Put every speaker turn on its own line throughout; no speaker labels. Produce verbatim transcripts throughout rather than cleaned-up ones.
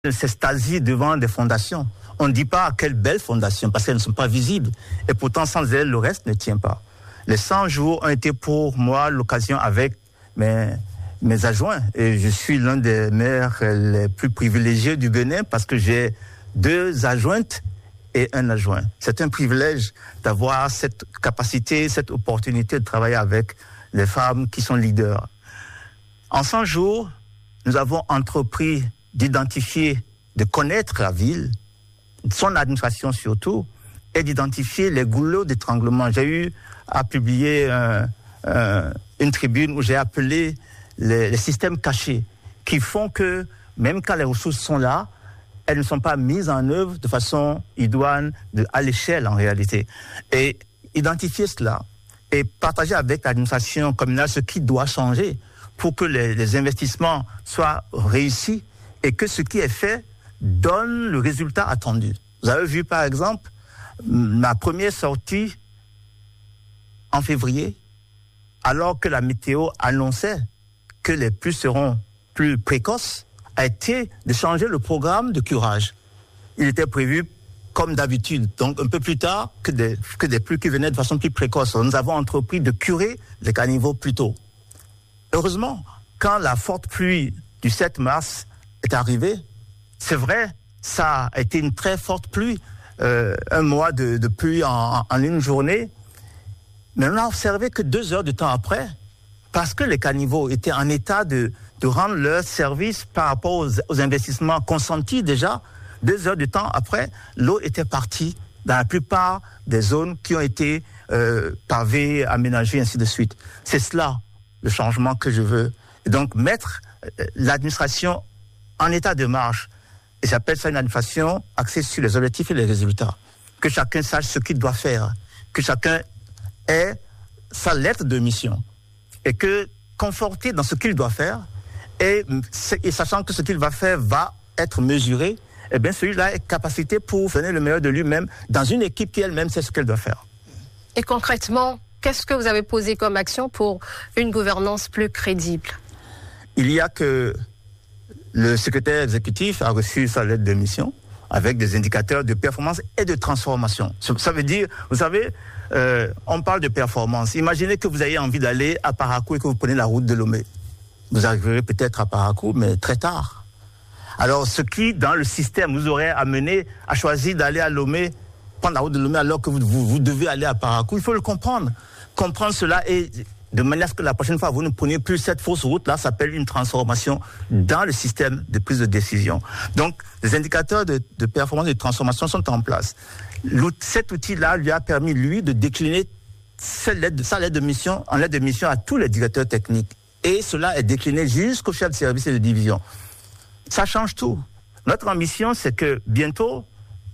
s'extasie devant des fondations. On ne dit pas quelles belles fondations, parce qu'elles ne sont pas visibles. Et pourtant, sans elles, le reste ne tient pas. Les cent jours ont été pour moi l'occasion avec mes, mes adjoints. Et je suis l'un des maires les plus privilégiés du Bénin parce que j'ai deux adjointes et un adjoint. C'est un privilège d'avoir cette capacité, cette opportunité de travailler avec les femmes qui sont leaders. En cent jours, nous avons entrepris d'identifier, de connaître la ville, son administration surtout, et d'identifier les goulots d'étranglement. J'ai eu à publier euh, euh, une tribune où j'ai appelé les, les systèmes cachés, qui font que, même quand les ressources sont là, elles ne sont pas mises en œuvre de façon idoine, de, à l'échelle en réalité. Et identifier cela, et partager avec l'administration communale ce qui doit changer pour que les, les investissements soient réussis et que ce qui est fait donne le résultat attendu. Vous avez vu par exemple ma première sortie en février, alors que la météo annonçait que les pluies seront plus précoces, a été de changer le programme de curage. Il était prévu comme d'habitude, donc un peu plus tard que des, que des pluies qui venaient de façon plus précoce. Nous avons entrepris de curer les caniveaux plus tôt. Heureusement, quand la forte pluie du sept mars est arrivée, c'est vrai, ça a été une très forte pluie, euh, un mois de, de pluie en, en une journée, mais on n'a observé que deux heures de temps après, parce que les caniveaux étaient en état de, de rendre leur service par rapport aux, aux investissements consentis déjà. Deux heures de temps après, l'eau était partie dans la plupart des zones qui ont été euh, pavées, aménagées, ainsi de suite. C'est cela le changement que je veux. Et donc mettre euh, l'administration en état de marche. Et j'appelle ça une administration axée sur les objectifs et les résultats. Que chacun sache ce qu'il doit faire. Que chacun ait sa lettre de mission. Et que, conforté dans ce qu'il doit faire, et, et sachant que ce qu'il va faire va être mesuré, eh bien celui-là est capacité pour donner le meilleur de lui-même dans une équipe qui elle-même sait ce qu'elle doit faire.
Et concrètement, qu'est-ce que vous avez posé comme action pour une gouvernance plus crédible?
Il y a que le secrétaire exécutif a reçu sa lettre de mission avec des indicateurs de performance et de transformation. Ça veut dire, vous savez, euh, on parle de performance. Imaginez que vous ayez envie d'aller à Parakou et que vous prenez la route de Lomé. Vous arriverez peut-être à Parakou, mais très tard. Alors, ce qui, dans le système, vous aurait amené à choisir d'aller à Lomé, prendre la route de Lomé alors que vous, vous, vous devez aller à Parakou, il faut le comprendre. Comprendre cela et de manière à ce que la prochaine fois, vous ne preniez plus cette fausse route-là, ça s'appelle une transformation dans le système de prise de décision. Donc, les indicateurs de, de performance et de transformation sont en place. Cet outil-là lui a permis, lui, de décliner sa lettre, sa lettre de mission en lettre de mission à tous les directeurs techniques. Et cela est décliné jusqu'au chef de service et de division. Ça change tout. Notre ambition, c'est que bientôt,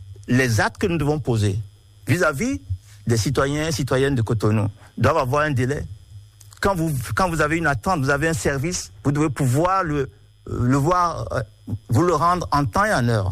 les actes que nous devons poser vis-à-vis des citoyens et citoyennes de Cotonou doivent avoir un délai. Quand vous, quand vous avez une attente, vous avez un service, vous devez pouvoir le, le voir, euh, vous le rendre en temps et en heure.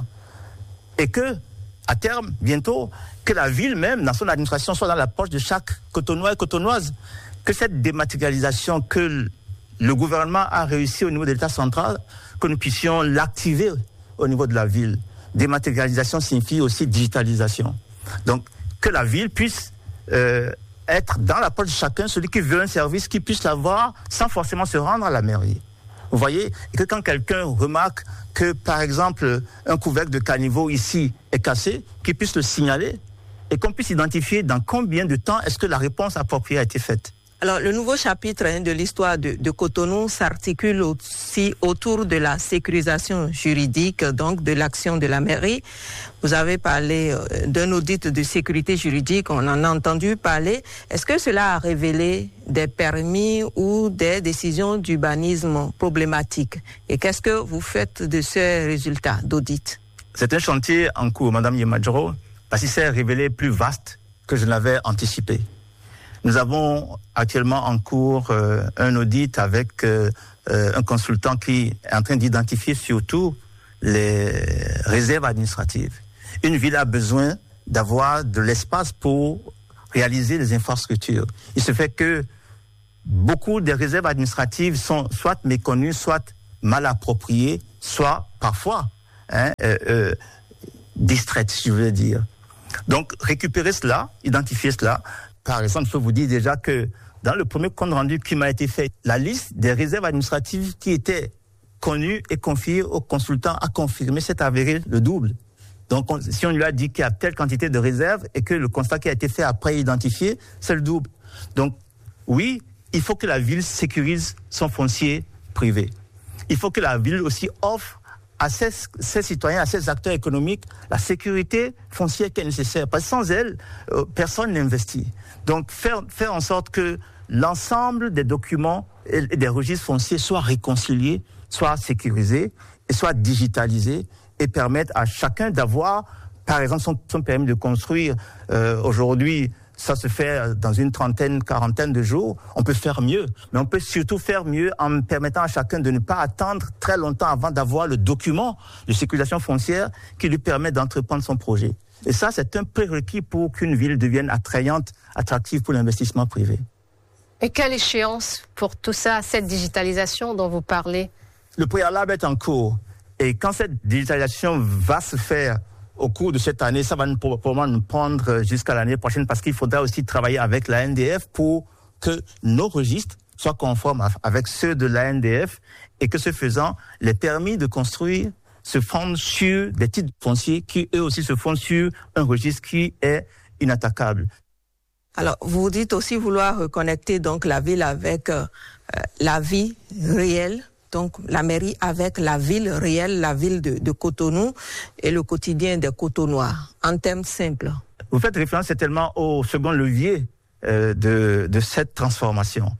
Et que, à terme, bientôt, que la ville même, dans son administration, soit dans la poche de chaque Cotonois et Cotonoise. Que cette dématérialisation que le gouvernement a réussi au niveau de l'État central, que nous puissions l'activer au niveau de la ville. Dématérialisation signifie aussi digitalisation. Donc, que la ville puisse euh, être dans la poche de chacun, celui qui veut un service, qui puisse l'avoir sans forcément se rendre à la mairie. Vous voyez, et que quand quelqu'un remarque que, par exemple, un couvercle de caniveau ici est cassé, qu'il puisse le signaler et qu'on puisse identifier dans combien de temps est-ce que la réponse appropriée a été faite.
Alors, le nouveau chapitre hein, de l'histoire de, de Cotonou s'articule aussi autour de la sécurisation juridique, donc de l'action de la mairie. Vous avez parlé euh, d'un audit de sécurité juridique, on en a entendu parler. Est-ce que cela a révélé des permis ou des décisions d'urbanisme problématiques? Et qu'est-ce que vous faites de ces résultats d'audit?
C'est un chantier en cours, Madame Yemadjoro, parce qu'il s'est révélé plus vaste que je ne l'avais anticipé. Nous avons actuellement en cours euh, un audit avec euh, euh, un consultant qui est en train d'identifier surtout les réserves administratives. Une ville a besoin d'avoir de l'espace pour réaliser les infrastructures. Il se fait que beaucoup des réserves administratives sont soit méconnues, soit mal appropriées, soit parfois hein, euh, euh, distraites, si je veux dire. Donc, récupérer cela, identifier cela. Par exemple, je peux vous dire déjà que dans le premier compte rendu qui m'a été fait, la liste des réserves administratives qui étaient connues et confiées aux consultants a confirmé, s'est avéré le double. Donc, on, si on lui a dit qu'il y a telle quantité de réserves et que le constat qui a été fait après identifié, c'est le double. Donc, oui, il faut que la ville sécurise son foncier privé. Il faut que la ville aussi offre à ses, ses citoyens, à ses acteurs économiques, la sécurité foncière qui est nécessaire. Parce que sans elle, euh, personne n'investit. Donc, faire, faire en sorte que l'ensemble des documents et des registres fonciers soient réconciliés, soient sécurisés et soient digitalisés et permettent à chacun d'avoir, par exemple, son, son permis de construire. Euh, aujourd'hui, ça se fait dans une trentaine, quarantaine de jours. On peut faire mieux, mais on peut surtout faire mieux en permettant à chacun de ne pas attendre très longtemps avant d'avoir le document de sécurisation foncière qui lui permet d'entreprendre son projet. Et ça, c'est un prérequis pour qu'une ville devienne attrayante, attractive pour l'investissement privé.
Et quelle échéance pour tout ça, cette digitalisation dont vous parlez?
Le préalable est en cours. Et quand cette digitalisation va se faire au cours de cette année, ça va nous, probablement nous prendre jusqu'à l'année prochaine parce qu'il faudra aussi travailler avec la N D F pour que nos registres soient conformes avec ceux de la N D F et que ce faisant, les permis de construire se fondent sur des titres fonciers qui eux aussi se fondent sur un registre qui est inattaquable.
Alors, vous dites aussi vouloir reconnecter donc la ville avec euh, la vie réelle, donc la mairie avec la ville réelle, la ville de, de Cotonou et le quotidien des Cotonois, en termes simples.
Vous faites référence certainement au second levier euh, de, de cette transformation.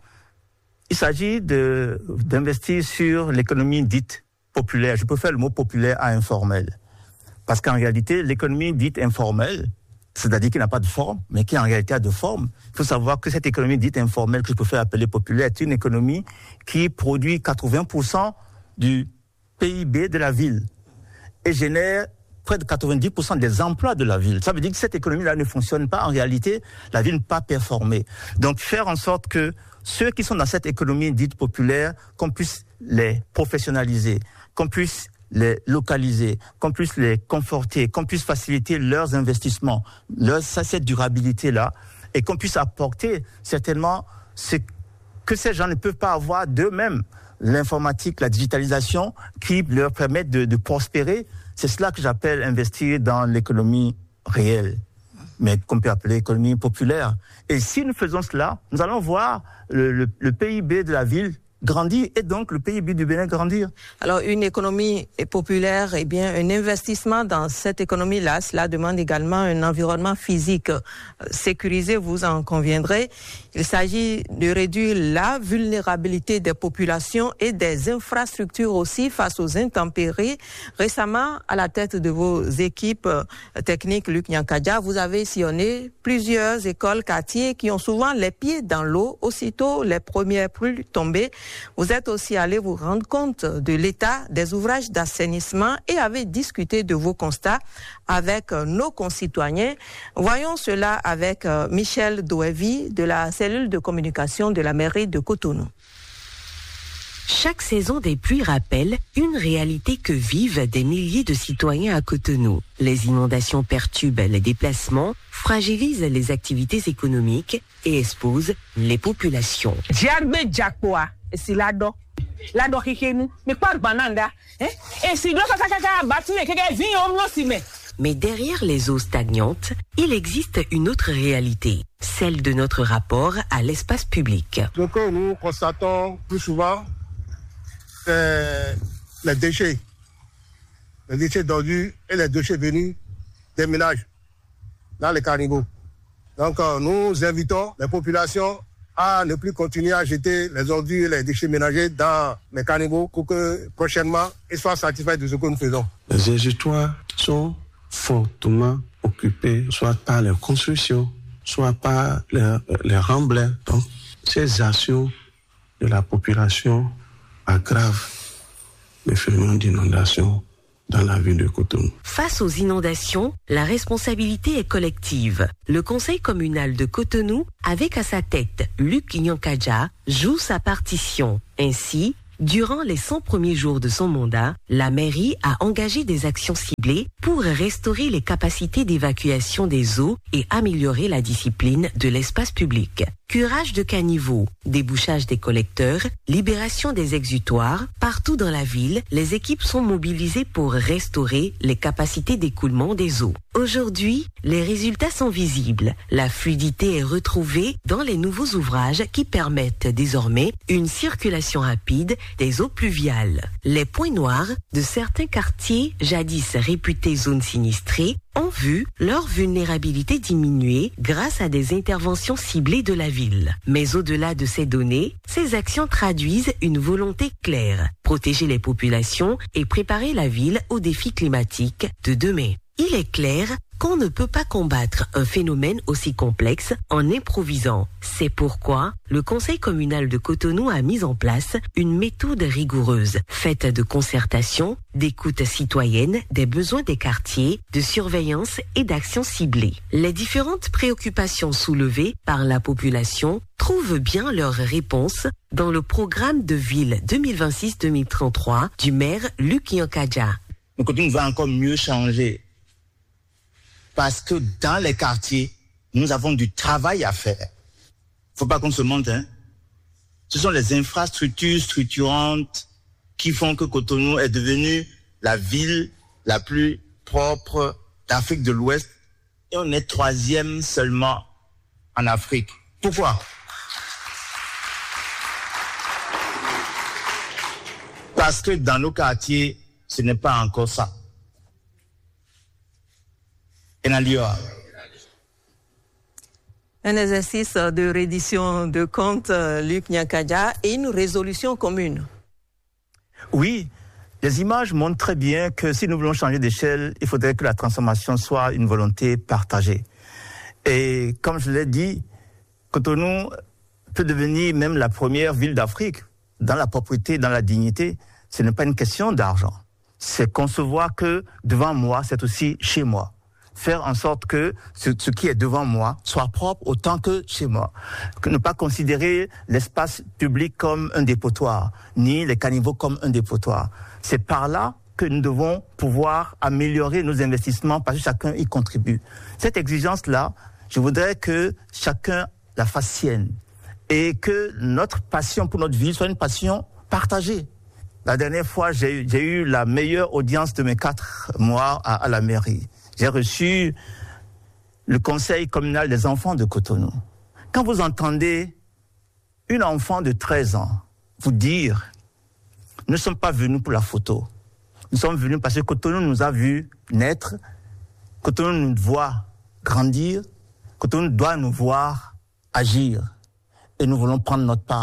Il s'agit de, d'investir sur l'économie dite populaire. Je préfère le mot populaire à informel. Parce qu'en réalité, l'économie dite informelle, c'est-à-dire qui n'a pas de forme, mais qui en réalité a de forme. Il faut savoir que cette économie dite informelle, que je préfère appeler populaire, est une économie qui produit quatre-vingts pour cent du P I B de la ville et génère près de quatre-vingt-dix pour cent des emplois de la ville. Ça veut dire que cette économie-là ne fonctionne pas. En réalité, la ville ne peut pas performer. Donc, faire en sorte que ceux qui sont dans cette économie dite populaire, qu'on puisse les professionnaliser, qu'on puisse les localiser, qu'on puisse les conforter, qu'on puisse faciliter leurs investissements, leur, cette durabilité-là, et qu'on puisse apporter certainement ce que ces gens ne peuvent pas avoir d'eux-mêmes, l'informatique, la digitalisation, qui leur permettent de, de prospérer. C'est cela que j'appelle investir dans l'économie réelle, mais qu'on peut appeler économie populaire. Et si nous faisons cela, nous allons voir le, le, le P I B de la ville grandir et donc le P I B du Bénin grandir.
Alors une économie populaire, eh bien un investissement dans cette économie-là, cela demande également un environnement physique sécurisé, vous en conviendrez. Il s'agit de réduire la vulnérabilité des populations et des infrastructures aussi face aux intempéries. Récemment, à la tête de vos équipes techniques, Luc Nyankadja, vous avez sillonné plusieurs écoles, quartiers qui ont souvent les pieds dans l'eau, aussitôt les premières pluies tombées. Vous êtes aussi allé vous rendre compte de l'état des ouvrages d'assainissement et avez discuté de vos constats avec nos concitoyens. Voyons cela avec Michel Douevi de la cellule de communication de la mairie de Cotonou.
Chaque saison des pluies rappelle une réalité que vivent des milliers de citoyens à Cotonou. Les inondations perturbent les déplacements, fragilisent les activités économiques et exposent les populations.
Si lado lado kekenu me kwa bananda eh et si do kaka batu e keke vin omlo si me.
Mais derrière les eaux stagnantes, il existe une autre réalité, celle de notre rapport à l'espace public.
Ce que nous constatons plus souvent, c'est les déchets, les déchets d'ordures et les déchets venus des ménages dans les caniveaux. Donc nous invitons les populations à ne plus continuer à jeter les ordures et les déchets ménagers dans les caniveaux pour que prochainement ils soient satisfaits de ce que nous faisons.
Les exutoires sont fortement occupés, soit par les constructions, soit par les, les remblais. Donc, ces actions de la population aggravent les phénomènes d'inondation dans la ville de Cotonou.
Face aux inondations, la responsabilité est collective. Le conseil communal de Cotonou, avec à sa tête Luc Nyankadja, joue sa partition. Ainsi, Durant les cent premiers jours de son mandat, la mairie a engagé des actions ciblées pour restaurer les capacités d'évacuation des eaux et améliorer la discipline de l'espace public. Curage de caniveaux, débouchage des collecteurs, libération des exutoires, partout dans la ville, les équipes sont mobilisées pour restaurer les capacités d'écoulement des eaux. Aujourd'hui, les résultats sont visibles. La fluidité est retrouvée dans les nouveaux ouvrages qui permettent désormais une circulation rapide des eaux pluviales. Les points noirs de certains quartiers jadis réputés zones sinistrées ont vu leur vulnérabilité diminuer grâce à des interventions ciblées de la ville. Mais au-delà de ces données, ces actions traduisent une volonté claire, protéger les populations et préparer la ville aux défis climatiques de demain. Il est clair qu'on ne peut pas combattre un phénomène aussi complexe en improvisant. C'est pourquoi le Conseil communal de Cotonou a mis en place une méthode rigoureuse, faite de concertation, d'écoute citoyenne, des besoins des quartiers, de surveillance et d'actions ciblées. Les différentes préoccupations soulevées par la population trouvent bien leur réponse dans le programme de ville deux mille vingt-six deux mille trente-trois du maire Luc Nyankadja.
Le Cotonou va encore mieux changer. Parce que dans les quartiers, nous avons du travail à faire. Faut pas qu'on se mente, hein. Ce sont les infrastructures structurantes qui font que Cotonou est devenue la ville la plus propre d'Afrique de l'Ouest. Et on est troisième seulement en Afrique. Pourquoi? Parce que dans nos quartiers, ce n'est pas encore ça.
Un exercice de reddition de comptes, Luc Nyankadja, et une résolution commune.
Oui, les images montrent très bien que si nous voulons changer d'échelle, il faudrait que la transformation soit une volonté partagée. Et comme je l'ai dit, Cotonou peut devenir même la première ville d'Afrique dans la propreté, dans la dignité. Ce n'est pas une question d'argent. C'est concevoir que devant moi, c'est aussi chez moi. Faire en sorte que ce, ce qui est devant moi soit propre autant que chez moi. Que ne pas considérer l'espace public comme un dépotoir, ni les caniveaux comme un dépotoir. C'est par là que nous devons pouvoir améliorer nos investissements parce que chacun y contribue. Cette exigence-là, je voudrais que chacun la fasse sienne et que notre passion pour notre ville soit une passion partagée. La dernière fois, j'ai, j'ai eu la meilleure audience de mes quatre mois à, à la mairie. J'ai reçu le conseil communal des enfants de Cotonou. Quand vous entendez une enfant de treize ans vous dire « Nous ne sommes pas venus pour la photo. Nous sommes venus parce que Cotonou nous a vus naître, Cotonou nous voit grandir, Cotonou doit nous voir agir et nous voulons prendre notre part. »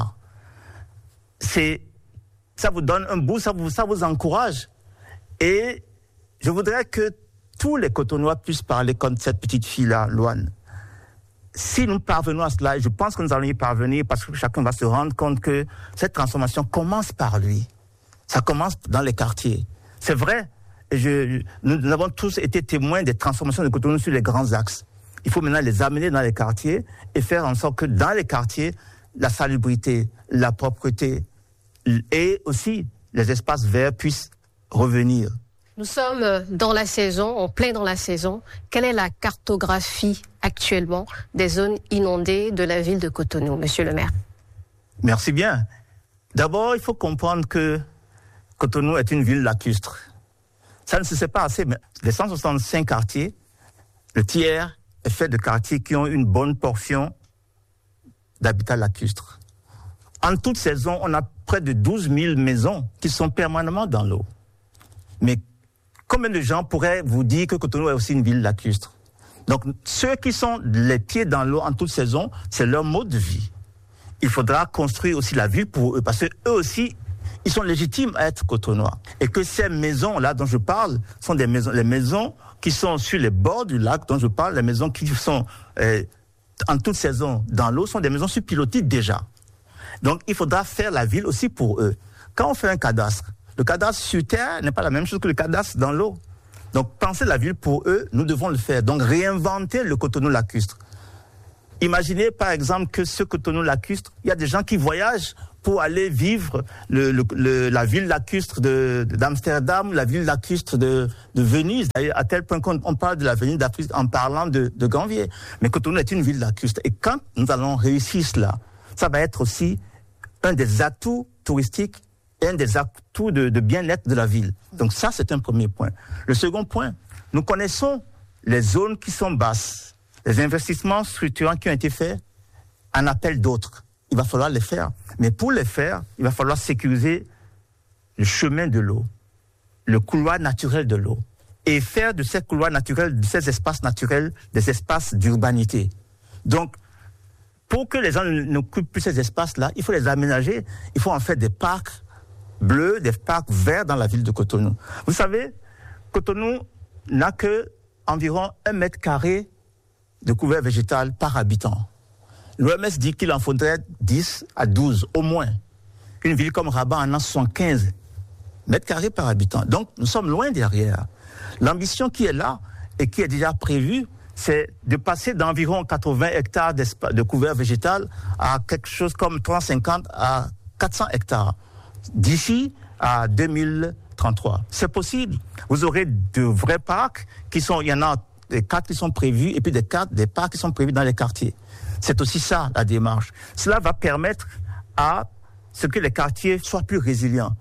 C'est, ça vous donne un boost, ça vous, ça vous encourage. Et je voudrais que tous les Cotonouais puissent parler comme cette petite fille-là, Loane. Si nous parvenons à cela, je pense que nous allons y parvenir parce que chacun va se rendre compte que cette transformation commence par lui. Ça commence dans les quartiers. C'est vrai, je, nous, nous avons tous été témoins des transformations de Cotonou sur les grands axes. Il faut maintenant les amener dans les quartiers et faire en sorte que dans les quartiers, la salubrité, la propreté et aussi les espaces verts puissent revenir.
Nous sommes dans la saison, en plein dans la saison. Quelle est la cartographie actuellement des zones inondées de la ville de Cotonou, monsieur le maire?
Merci bien. D'abord, il faut comprendre que Cotonou est une ville lacustre. Ça ne se sait pas assez, mais les cent soixante-cinq quartiers, le tiers est fait de quartiers qui ont une bonne portion d'habitat lacustre. En toute saison, on a près de douze mille maisons qui sont permanemment dans l'eau. Mais combien de gens pourraient vous dire que Cotonou est aussi une ville lacustre? Donc, ceux qui sont les pieds dans l'eau en toute saison, c'est leur mode de vie. Il faudra construire aussi la ville pour eux, parce que eux aussi, ils sont légitimes à être Cotonouais. Et que ces maisons-là dont je parle sont des maisons, les maisons qui sont sur les bords du lac dont je parle, les maisons qui sont euh, en toute saison dans l'eau, sont des maisons sur pilotis déjà. Donc, il faudra faire la ville aussi pour eux. Quand on fait un cadastre, le cadastre sur terre n'est pas la même chose que le cadastre dans l'eau. Donc, penser la ville pour eux, nous devons le faire. Donc, réinventer le Cotonou lacustre. Imaginez par exemple que ce Cotonou lacustre, il y a des gens qui voyagent pour aller vivre le, le, le, la ville lacustre de, d'Amsterdam, la ville lacustre de, de Venise, à tel point qu'on on parle de la Venise d'Afrique en parlant de, de Gambier. Mais Cotonou est une ville lacustre. Et quand nous allons réussir cela, ça va être aussi un des atouts touristiques et un des atouts de, de bien-être de la ville. Donc ça, c'est un premier point. Le second point, nous connaissons les zones qui sont basses. Les investissements structurants qui ont été faits en appellent d'autres. Il va falloir les faire. Mais pour les faire, il va falloir sécuriser le chemin de l'eau, le couloir naturel de l'eau, et faire de ces couloirs naturels, de ces espaces naturels, des espaces d'urbanité. Donc, pour que les gens n'occupent plus ces espaces-là, il faut les aménager. Il faut en faire des parcs bleus, des parcs verts dans la ville de Cotonou. Vous savez, Cotonou n'a que environ un mètre carré de couvert végétal par habitant. L'O M S dit qu'il en faudrait dix à douze, au moins. Une ville comme Rabat en a soixante-quinze mètres carrés par habitant. Donc, nous sommes loin derrière. L'ambition qui est là et qui est déjà prévue, c'est de passer d'environ quatre-vingts hectares de couvert végétal à quelque chose comme trois cent cinquante à quatre cents hectares d'ici à deux mille trente-trois. C'est possible. Vous aurez de vrais parcs qui sont, il y en a des quatre qui sont prévus et puis des quatre, des parcs qui sont prévus dans les quartiers. C'est aussi ça, la démarche. Cela va permettre à ce que les quartiers soient plus résilients.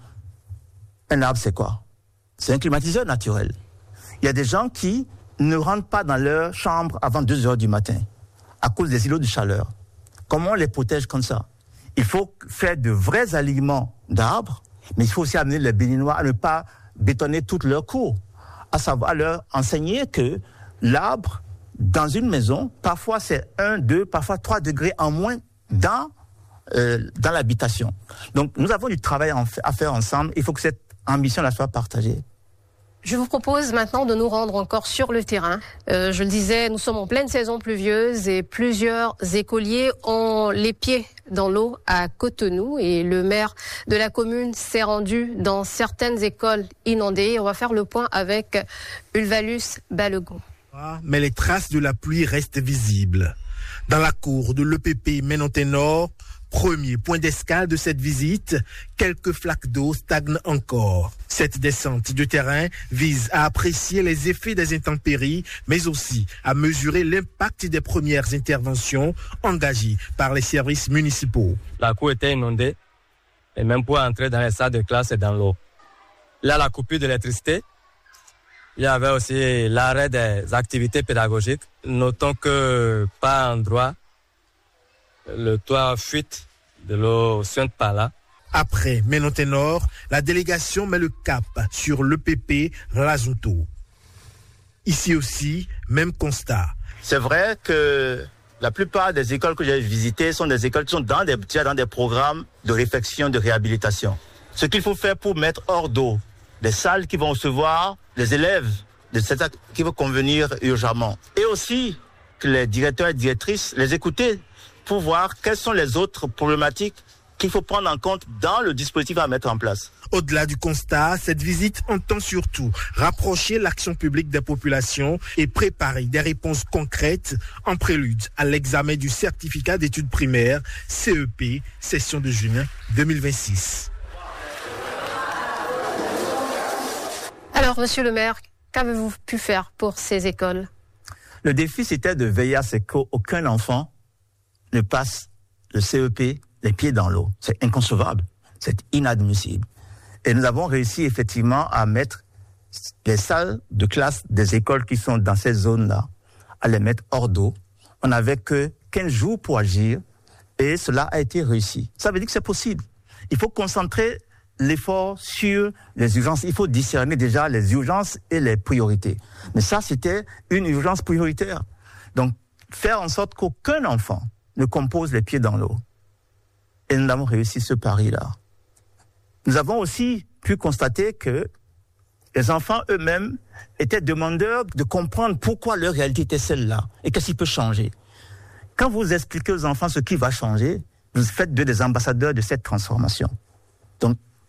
Un arbre, c'est quoi? C'est un climatiseur naturel. Il y a des gens qui ne rentrent pas dans leur chambre avant deux heures du matin à cause des îlots de chaleur. Comment on les protège comme ça? Il faut faire de vrais alignements d'arbres, mais il faut aussi amener les Béninois à ne pas bétonner toute leur cour, à savoir leur enseigner que l'arbre, dans une maison, parfois c'est un, deux, parfois trois degrés en moins dans, euh, dans l'habitation. Donc nous avons du travail à faire ensemble. Il faut que cette ambition-là soit partagée.
Je vous propose maintenant de nous rendre encore sur le terrain. Euh, je le disais, nous sommes en pleine saison pluvieuse et plusieurs écoliers ont les pieds dans l'eau à Cotonou et le maire de la commune s'est rendu dans certaines écoles inondées. On va faire le point avec Ulvalus Balogun.
Mais les traces de la pluie restent visibles. Dans la cour de l'E P P Ménonté-Nord, premier point d'escale de cette visite, quelques flaques d'eau stagnent encore. Cette descente de terrain vise à apprécier les effets des intempéries, mais aussi à mesurer l'impact des premières interventions engagées par les services municipaux.
La cour était inondée, et même pour entrer dans les salles de classe, c'est dans l'eau. Là, la coupure d'électricité. Il y avait aussi l'arrêt des activités pédagogiques. Notons que par endroit, le toit fuite de l'eau suinte par là.
Après Ménonté-Nord, la délégation met le cap sur l'E P P Razunto. Ici aussi, même constat.
C'est vrai que la plupart des écoles que j'ai visitées sont des écoles qui sont dans des, dans des programmes de réflexion, de réhabilitation. Ce qu'il faut faire pour mettre hors d'eau des salles qui vont recevoir les élèves de cette acte qui vont convenir urgemment. Et aussi que les directeurs et directrices les écouter pour voir quelles sont les autres problématiques qu'il faut prendre en compte dans le dispositif à mettre en place.
Au-delà du constat, cette visite entend surtout rapprocher l'action publique des populations et préparer des réponses concrètes en prélude à l'examen du certificat d'études primaires C E P, session de juin deux mille vingt-six.
Alors, monsieur le maire, qu'avez-vous pu faire pour ces écoles?
Le défi, c'était de veiller à ce qu'aucun enfant ne passe le C E P les pieds dans l'eau. C'est inconcevable, c'est inadmissible. Et nous avons réussi effectivement à mettre les salles de classe des écoles qui sont dans ces zones-là, à les mettre hors d'eau. On n'avait que quinze jours pour agir et cela a été réussi. Ça veut dire que c'est possible. Il faut concentrer l'effort sur les urgences. Il faut discerner déjà les urgences et les priorités. Mais ça, c'était une urgence prioritaire. Donc, faire en sorte qu'aucun enfant ne compose les pieds dans l'eau. Et nous avons réussi ce pari-là. Nous avons aussi pu constater que les enfants eux-mêmes étaient demandeurs de comprendre pourquoi leur réalité était celle-là et qu'est-ce qui peut changer. Quand vous expliquez aux enfants ce qui va changer, vous faites d'eux des ambassadeurs de cette transformation. Donc,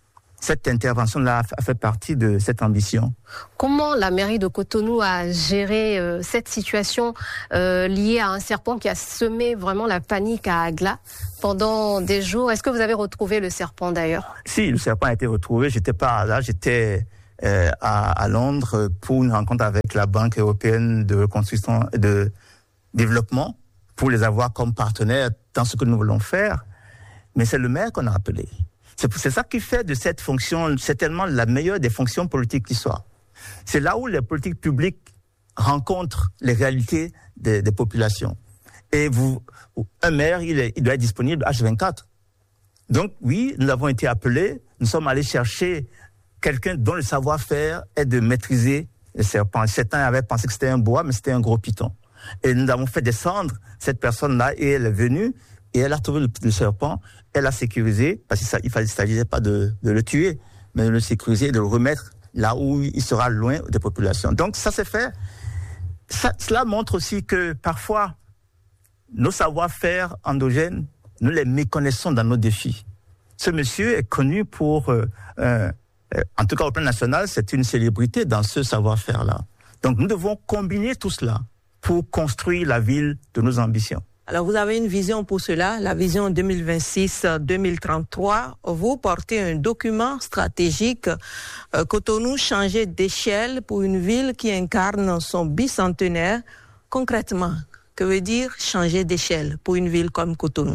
cette intervention-là a fait partie de cette ambition.
Comment la mairie de Cotonou a géré euh, cette situation euh, liée à un serpent qui a semé vraiment la panique à Agla pendant des jours? Est-ce que vous avez retrouvé le serpent d'ailleurs?
Si, le serpent a été retrouvé. J'étais pas là, j'étais euh, à, à Londres pour une rencontre avec la Banque européenne de reconstruction et de développement pour les avoir comme partenaires dans ce que nous voulons faire. Mais c'est le maire qu'on a appelé. C'est, c'est ça qui fait de cette fonction certainement la meilleure des fonctions politiques qui soit. C'est là où les politiques publiques rencontrent les réalités des, des populations. Et vous, un maire, il, est, il doit être disponible H vingt-quatre. Donc oui, nous avons été appelés, nous sommes allés chercher quelqu'un dont le savoir-faire est de maîtriser les serpents. Certains avaient pensé que c'était un boa, mais c'était un gros python. Et nous avons fait descendre cette personne-là et elle est venue et elle a trouvé le, le serpent. Elle a sécurisé, parce qu'il ne s'agissait pas de, de le tuer, mais de le sécuriser et de le remettre là où il sera loin des populations. Donc ça s'est fait. Ça, cela montre aussi que parfois, nos savoir-faire endogènes, nous les méconnaissons dans nos défis. Ce monsieur est connu pour, euh, euh, en tout cas au plan national, c'est une célébrité dans ce savoir-faire-là. Donc nous devons combiner tout cela pour construire la ville de nos ambitions.
Alors, vous avez une vision pour cela, la vision deux mille vingt-six deux mille trente-trois. Vous portez un document stratégique, euh, Cotonou changer d'échelle pour une ville qui incarne son bicentenaire. Concrètement, que veut dire changer d'échelle pour une ville comme Cotonou?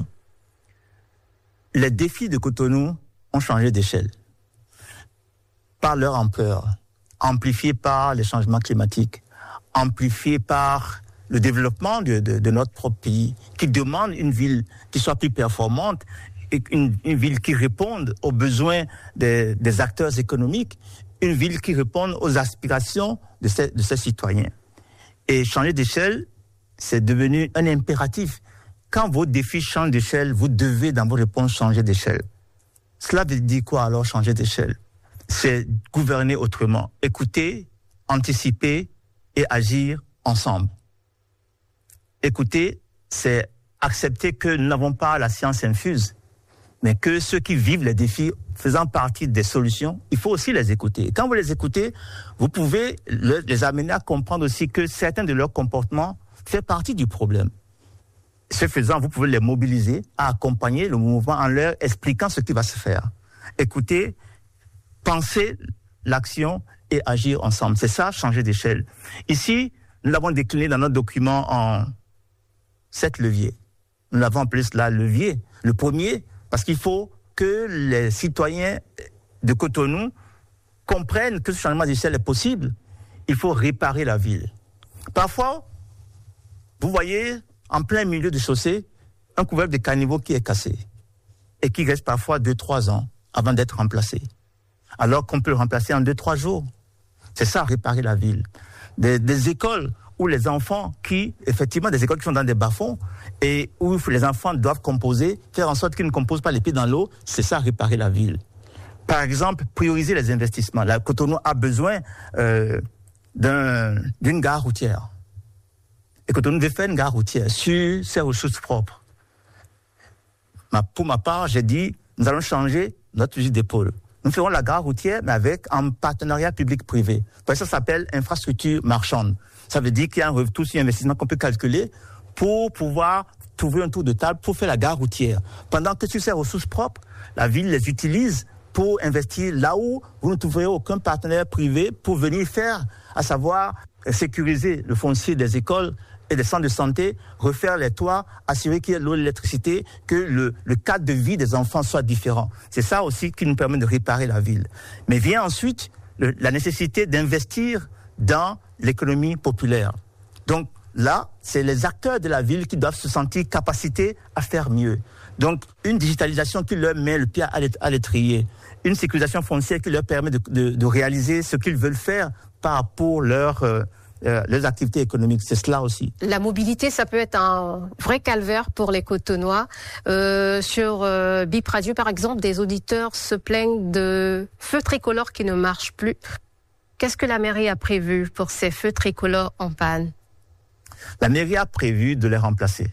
Les défis de Cotonou ont changé d'échelle par leur ampleur, amplifiés par les changements climatiques, amplifiés par le développement de, de, de notre propre pays, qui demande une ville qui soit plus performante, et une, une ville qui réponde aux besoins des, des acteurs économiques, une ville qui réponde aux aspirations de ses, de ses citoyens. Et changer d'échelle, c'est devenu un impératif. Quand vos défis changent d'échelle, vous devez dans vos réponses changer d'échelle. Cela veut dire quoi alors changer d'échelle? C'est gouverner autrement, écouter, anticiper et agir ensemble. Écouter, c'est accepter que nous n'avons pas la science infuse, mais que ceux qui vivent les défis faisant partie des solutions, il faut aussi les écouter. Et quand vous les écoutez, vous pouvez les amener à comprendre aussi que certains de leurs comportements font partie du problème. Ce faisant, vous pouvez les mobiliser à accompagner le mouvement en leur expliquant ce qui va se faire. Écoutez, penser l'action et agir ensemble. C'est ça, changer d'échelle. Ici, nous l'avons décliné dans notre document en sept leviers. Nous l'avons appelé cela levier. Le premier, parce qu'il faut que les citoyens de Cotonou comprennent que ce changement d'échelle est possible. Il faut réparer la ville. Parfois, vous voyez, en plein milieu de chaussée, un couvercle de caniveau qui est cassé et qui reste parfois deux, trois ans avant d'être remplacé. Alors qu'on peut le remplacer en deux, trois jours. C'est ça, réparer la ville. Des, des écoles où les enfants qui, effectivement, des écoles qui sont dans des bas-fonds et où les enfants doivent composer, faire en sorte qu'ils ne composent pas les pieds dans l'eau, c'est ça, réparer la ville. Par exemple, prioriser les investissements. La Cotonou a besoin euh, d'un, d'une gare routière. Et Cotonou veut faire une gare routière sur ses ressources propres. Ma, pour ma part, j'ai dit, nous allons changer notre fusil d'épaule. Nous ferons la gare routière, mais avec un partenariat public-privé. Ça s'appelle infrastructure marchande. Ça veut dire qu'il y a un retour sur investissement qu'on peut calculer pour pouvoir trouver un tour de table pour faire la gare routière. Pendant que sur ces ressources propres, la ville les utilise pour investir là où vous ne trouverez aucun partenaire privé pour venir faire, à savoir sécuriser le foncier des écoles et des centres de santé, refaire les toits, assurer qu'il y ait l'eau et l'électricité, que le, le cadre de vie des enfants soit différent. C'est ça aussi qui nous permet de réparer la ville. Mais vient ensuite le, la nécessité d'investir dans l'économie populaire. Donc là, c'est les acteurs de la ville qui doivent se sentir capacités à faire mieux. Donc une digitalisation qui leur met le pied à l'étrier, une sécurisation foncière qui leur permet de, de, de réaliser ce qu'ils veulent faire par pour leur... Euh, Euh, les activités économiques, c'est cela aussi.
La mobilité, ça peut être un vrai calvaire pour les Cotonois. Euh, sur euh, Bip Radio, par exemple, des auditeurs se plaignent de feux tricolores qui ne marchent plus. Qu'est-ce que la mairie a prévu pour ces feux tricolores en panne?
La mairie a prévu de les remplacer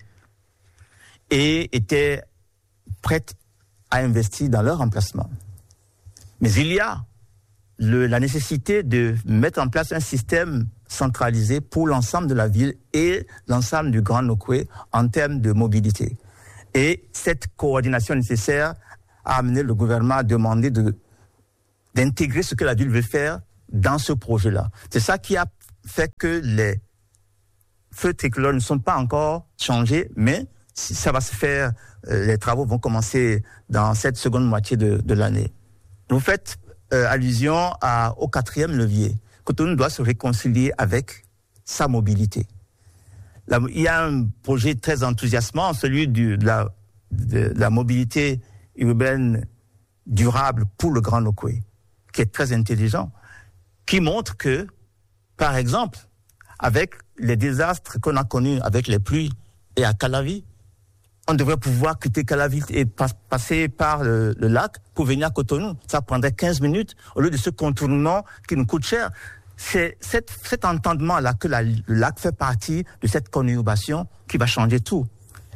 et était prête à investir dans leur remplacement. Mais il y a le, la nécessité de mettre en place un système centralisé pour l'ensemble de la ville et l'ensemble du Grand Nokoué en termes de mobilité. Et cette coordination nécessaire a amené le gouvernement à demander de, d'intégrer ce que la ville veut faire dans ce projet-là. C'est ça qui a fait que les feux tricolores ne sont pas encore changés, mais ça va se faire, euh, les travaux vont commencer dans cette seconde moitié de, de l'année. Vous faites euh, allusion à, au quatrième levier. Cotonou doit se réconcilier avec sa mobilité. Là, il y a un projet très enthousiasmant, celui du, de, la, de, de la mobilité urbaine durable pour le Grand Nokoué, qui est très intelligent, qui montre que, par exemple, avec les désastres qu'on a connus avec les pluies et à Calavi, on devrait pouvoir quitter Calavi et pas, passer par le, le lac pour venir à Cotonou. Ça prendrait quinze minutes au lieu de ce contournement qui nous coûte cher. C'est cet, cet entendement-là que la, le lac fait partie de cette conurbation qui va changer tout.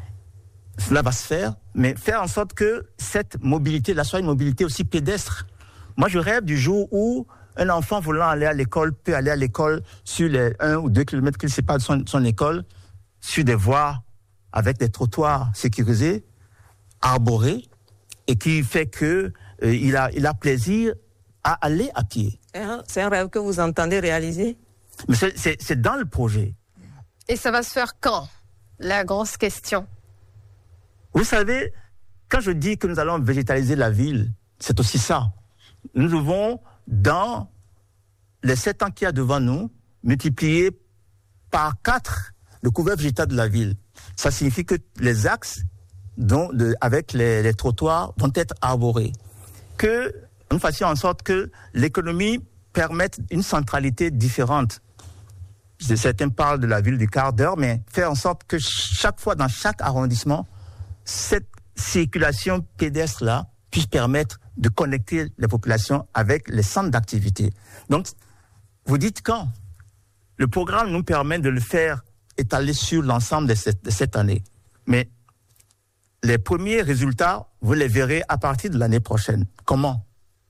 Cela va se faire, mais faire en sorte que cette mobilité-là soit une mobilité aussi pédestre. Moi, je rêve du jour où un enfant voulant aller à l'école peut aller à l'école sur les un ou deux kilomètres qu'il sépare de son, son école, sur des voies avec des trottoirs sécurisés, arborés, et qui fait que euh, il a, il a plaisir à aller à pied.
C'est un rêve que vous entendez réaliser?
Mais c'est, c'est, c'est dans le projet.
Et ça va se faire quand? La grosse question.
Vous savez, quand je dis que nous allons végétaliser la ville, c'est aussi ça. Nous devons, dans les sept ans qu'il y a devant nous, multiplier par quatre le couvert végétal de la ville. Ça signifie que les axes dont, de, avec les, les trottoirs vont être arborés. Que nous fassions en sorte que l'économie permette une centralité différente. Certains parlent de la ville du quart d'heure, mais faire en sorte que chaque fois, dans chaque arrondissement, cette circulation pédestre-là puisse permettre de connecter les populations avec les centres d'activité. Donc, vous dites quand? Le programme nous permet de le faire étaler sur l'ensemble de cette, de cette année. Mais les premiers résultats, vous les verrez à partir de l'année prochaine. Comment?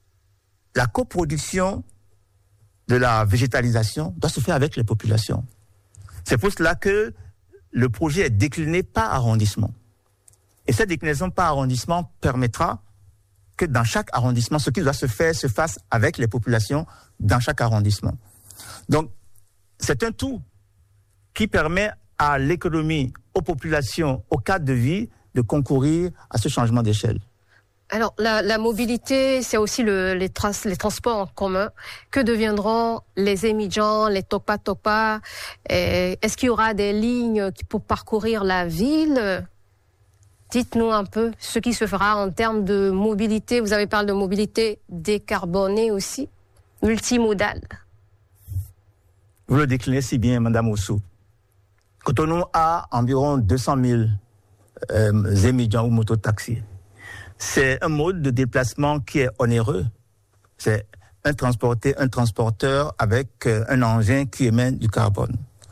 La coproduction de la végétalisation doit se faire avec les populations. C'est pour cela que le projet est décliné par arrondissement. Et cette déclinaison par arrondissement permettra que dans chaque arrondissement, ce qui doit se faire se fasse avec les populations dans chaque arrondissement. Donc, c'est un tout qui permet à l'économie, aux populations, au cadre de vie, de concourir à ce changement d'échelle.
Alors, la, la mobilité, c'est aussi le, les, trans, les transports en commun. Que deviendront les émigrants, les topa-topa? Est-ce qu'il y aura des lignes pour parcourir la ville? Dites-nous un peu ce qui se fera en termes de mobilité. Vous avez parlé de mobilité décarbonée aussi, multimodale.
Vous le déclinez si bien, Madame Oussou. Cotonou a environ deux cent mille euh, émigrants ou mototaxis. C'est un mode de déplacement qui est onéreux. C'est un, transporté, un transporteur avec euh, un engin qui émet du carbone.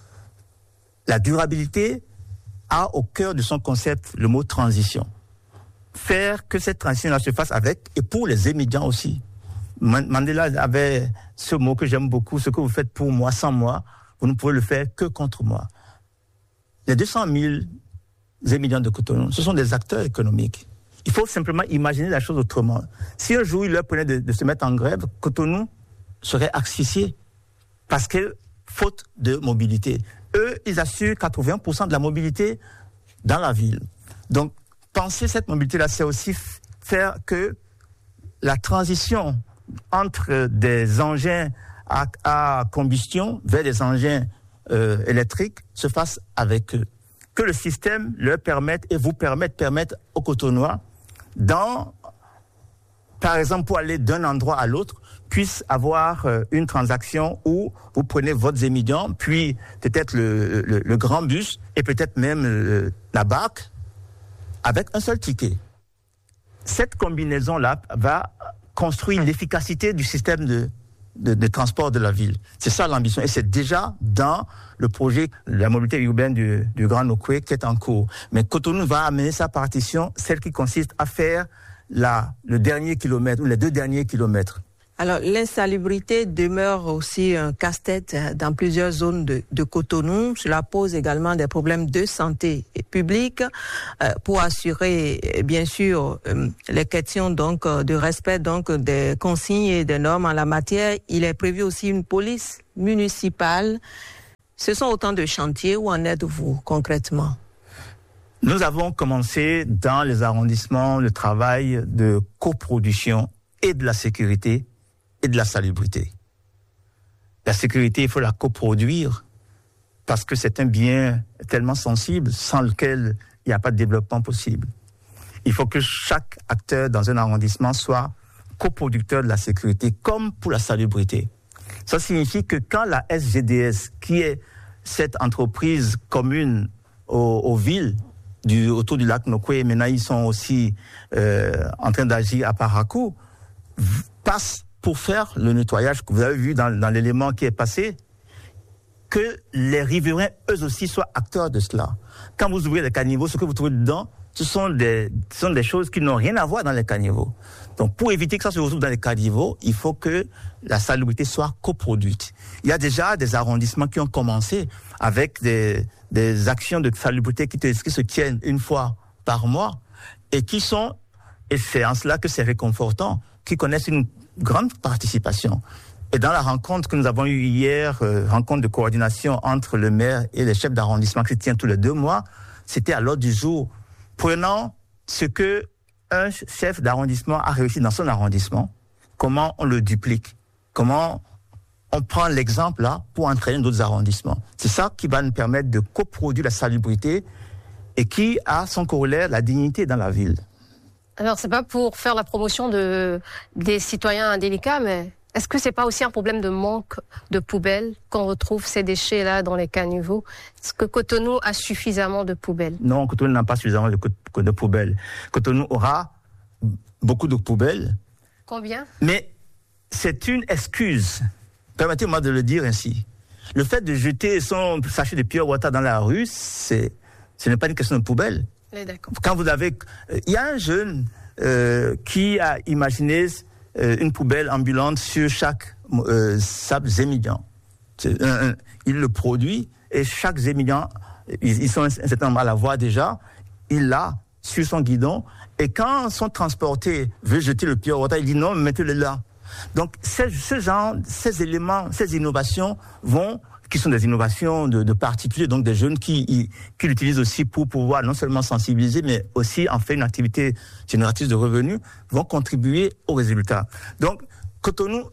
La durabilité a au cœur de son concept le mot transition. Faire que cette transition se fasse avec et pour les émigrants aussi. Mandela avait ce mot que j'aime beaucoup, ce que vous faites pour moi, sans moi, vous ne pouvez le faire que contre moi. Les deux cent mille émigrants de Cotonou, ce sont des acteurs économiques. Il faut simplement imaginer la chose autrement. Si un jour il leur prenait de, de se mettre en grève, Cotonou serait asphyxié parce que faute de mobilité. Eux, ils assurent quatre-vingts pour cent de la mobilité dans la ville. Donc, penser cette mobilité-là, c'est aussi f- faire que la transition entre des engins à, à combustion vers des engins euh, électriques se fasse avec eux. Que le système leur permette et vous permette, permette aux Cotonnois, dans, par exemple, pour aller d'un endroit à l'autre, puisse avoir euh, une transaction où vous prenez votre émigrants, puis peut-être le, le, le grand bus et peut-être même euh, la barque avec un seul ticket. Cette combinaison-là va construire l'efficacité du système de, de, de transport de la ville. C'est ça l'ambition. Et c'est déjà dans le projet de la mobilité urbaine du, du Grand Nokoué qui est en cours. Mais Cotonou va amener sa partition, celle qui consiste à faire la, le dernier kilomètre ou les deux derniers kilomètres.
Alors, l'insalubrité demeure aussi un casse-tête dans plusieurs zones de, de Cotonou. Cela pose également des problèmes de santé publique. Euh, pour assurer, bien sûr, euh, les questions donc de respect donc des consignes et des normes en la matière, il est prévu aussi une police municipale. Ce sont autant de chantiers. Où en êtes-vous concrètement?
Nous avons commencé dans les arrondissements le travail de coproduction et de la sécurité et de la salubrité. La sécurité, il faut la coproduire parce que c'est un bien tellement sensible sans lequel il n'y a pas de développement possible. Il faut que chaque acteur dans un arrondissement soit coproducteur de la sécurité comme pour la salubrité. Ça signifie que quand la S G D S, qui est cette entreprise commune aux, aux villes du, autour du lac Nokwe, maintenant ils sont aussi euh, en train d'agir à Parakou, passe pour faire le nettoyage que vous avez vu dans, dans l'élément qui est passé, que les riverains, eux aussi, soient acteurs de cela. Quand vous ouvrez les caniveaux, ce que vous trouvez dedans, ce sont des, ce sont des choses qui n'ont rien à voir dans les caniveaux. Donc, pour éviter que ça se retrouve dans les caniveaux, il faut que la salubrité soit coproduite. Il y a déjà des arrondissements qui ont commencé avec des, des actions de salubrité qui, qui se tiennent une fois par mois et qui sont, et c'est en cela que c'est réconfortant, qui connaissent une grande participation. Et dans la rencontre que nous avons eue hier, euh, rencontre de coordination entre le maire et les chefs d'arrondissement qui se tient tous les deux mois, c'était à l'ordre du jour. Prenant ce que un chef d'arrondissement a réussi dans son arrondissement, comment on le duplique, comment on prend l'exemple là pour entraîner d'autres arrondissements. C'est ça qui va nous permettre de coproduire la salubrité et qui a son corollaire la dignité dans la ville.
Alors, c'est pas pour faire la promotion de, des citoyens indélicats, mais est-ce que c'est pas aussi un problème de manque de poubelles qu'on retrouve ces déchets-là dans les caniveaux? Est-ce que Cotonou a suffisamment de poubelles?
Non, Cotonou n'a pas suffisamment de, de poubelles. Cotonou aura beaucoup de poubelles.
Combien?
Mais c'est une excuse. Permettez-moi de le dire ainsi. Le fait de jeter son sachet de pure water dans la rue, c'est, ce n'est pas une question de poubelle. Quand vous avez, il y a un jeune euh, qui a imaginé euh, une poubelle ambulante sur chaque euh, sable zémilian. C'est un, un, il le produit et chaque zémilian, ils, ils sont un certain nombre à la voir déjà, il l'a sur son guidon et quand son transporté veut jeter le pure water, il dit non, mettez-le là. Donc ce, ce genre, ces éléments, ces innovations vont qui sont des innovations de, de particuliers, donc des jeunes qui, qui l'utilisent aussi pour pouvoir non seulement sensibiliser, mais aussi en faire une activité génératrice de revenus, vont contribuer aux résultats. Donc, Cotonou